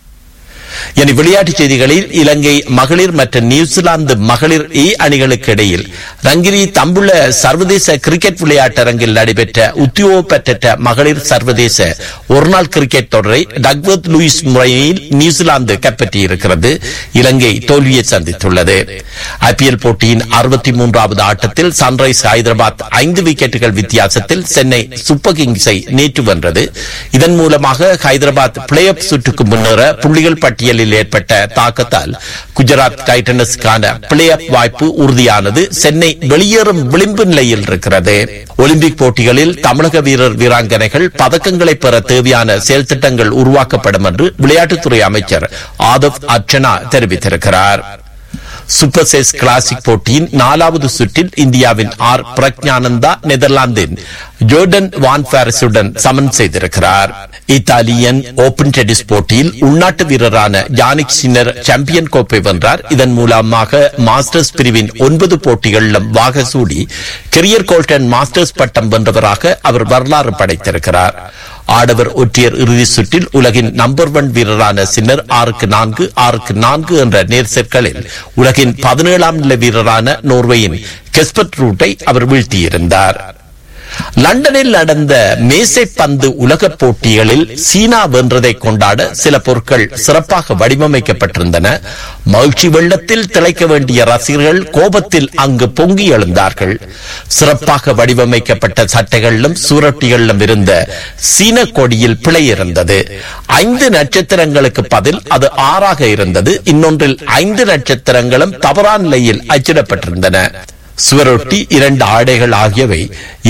இனி விளையாட்டுச் செய்திகளில் இலங்கை மகளிர் மற்றும் நியூசிலாந்து மகளிர் ஏ அணிகளுக்கு இடையில் ரங்கிரி தம்புள்ள சர்வதேச கிரிக்கெட் விளையாட்டரங்கில் நடைபெற்ற உத்தியோக பெற்ற மகளிர் சர்வதேச ஒருநாள் கிரிக்கெட் தொடரை டக்வர்த் லூயிஸ் முறையில் நியூசிலாந்து கைப்பற்றியிருக்கிறது. இலங்கை தோல்வியை சந்தித்துள்ளது. ஐபிஎல் போட்டியின் அறுபத்தி மூன்றாவது ஆட்டத்தில் சன்ரைஸ் ஹைதராபாத் ஐந்து விக்கெட்டுகள் வித்தியாசத்தில் சென்னை சூப்பர் கிங்ஸை நேற்று வென்றது. இதன் மூலமாக ஹைதராபாத் பிளே ஆஃப் சுற்றுக்கு முன்னேற புள்ளிகள் பட்டியல் பட்டியலில் ஏற்பட்ட தாக்கத்தால் குஜராத் டைட்டன்ஸுக்கான பிளே ஆஃப் வாய்ப்பு உறுதியானது. சென்னை வெளியேறும் விளிம்பு நிலையில் இருக்கிறது. ஒலிம்பிக் போட்டிகளில் தமிழக வீரர் வீராங்கனைகள் பதக்கங்களை பெற தேவையான செயல் திட்டங்கள் உருவாக்கப்படும் என்று விளையாட்டுத்துறை அமைச்சர் ஆதவ் அர்ச்சனா தெரிவித்திருக்கிறார். சூப்பர் சேஸ் கிளாசிக் போட்டியின் நாலாவது சுற்றில் இந்தியாவின் ஆர் பிரக்ஞானந்தா நெதர்லாந்தின் ஜோர்டன் வான் பாரிஸுடன் சமன் செய்திருக்கிறார். இத்தாலியன் ஓபன் டென்னிஸ் போட்டியில் உள்நாட்டு வீரரான யானிக் சின்னர் சாம்பியன் கோப்பை வென்றார். இதன் மூலமாக மாஸ்டர்ஸ் பிரிவின் ஒன்பது போட்டிகளிலும் வாக சூடி கெரியர் கோல்டன் மாஸ்டர்ஸ் பட்டம் வென்றவராக அவர் வரலாறு படைத்திருக்கிறார். ஆடவர் ஒற்றையர் இறுதி சுற்றில் உலகின் நம்பர் ஒன் வீரரான சின்னர் ஆறுக்கு நான்கு ஆறுக்கு நான்கு என்ற நேர் செட்களில் உலகின் பதினேழாம் நிலை வீரரான நோர்வேயின் கெஸ்பர்ட் ரூட்டை அவர் வீழ்த்தியிருந்தார். லண்டனில் நடந்த மேசைப்பந்து உலகப் போட்டிகளில் சீனா வென்றதை கொண்டாட சில பொருட்கள் சிறப்பாக வடிவமைக்கப்பட்டிருந்தன. மகிழ்ச்சி வெள்ளத்தில் திளைக்க வேண்டிய ரசிகர்கள் கோபத்தில் அங்கு பொங்கி எழுந்தார்கள். சிறப்பாக வடிவமைக்கப்பட்ட சட்டைகளிலும் சூரட்டிகளிலும் இருந்த சீன கொடியில் பிழை இருந்தது. ஐந்து நட்சத்திரங்களுக்கு பதில் அது ஆறாக இருந்தது. இன்னொன்றில் ஐந்து நட்சத்திரங்களும் தவறான நிலையில் அச்சிடப்பட்டிருந்தன. சுவரொட்டி, இரண்டு ஆடைகள் ஆகியவை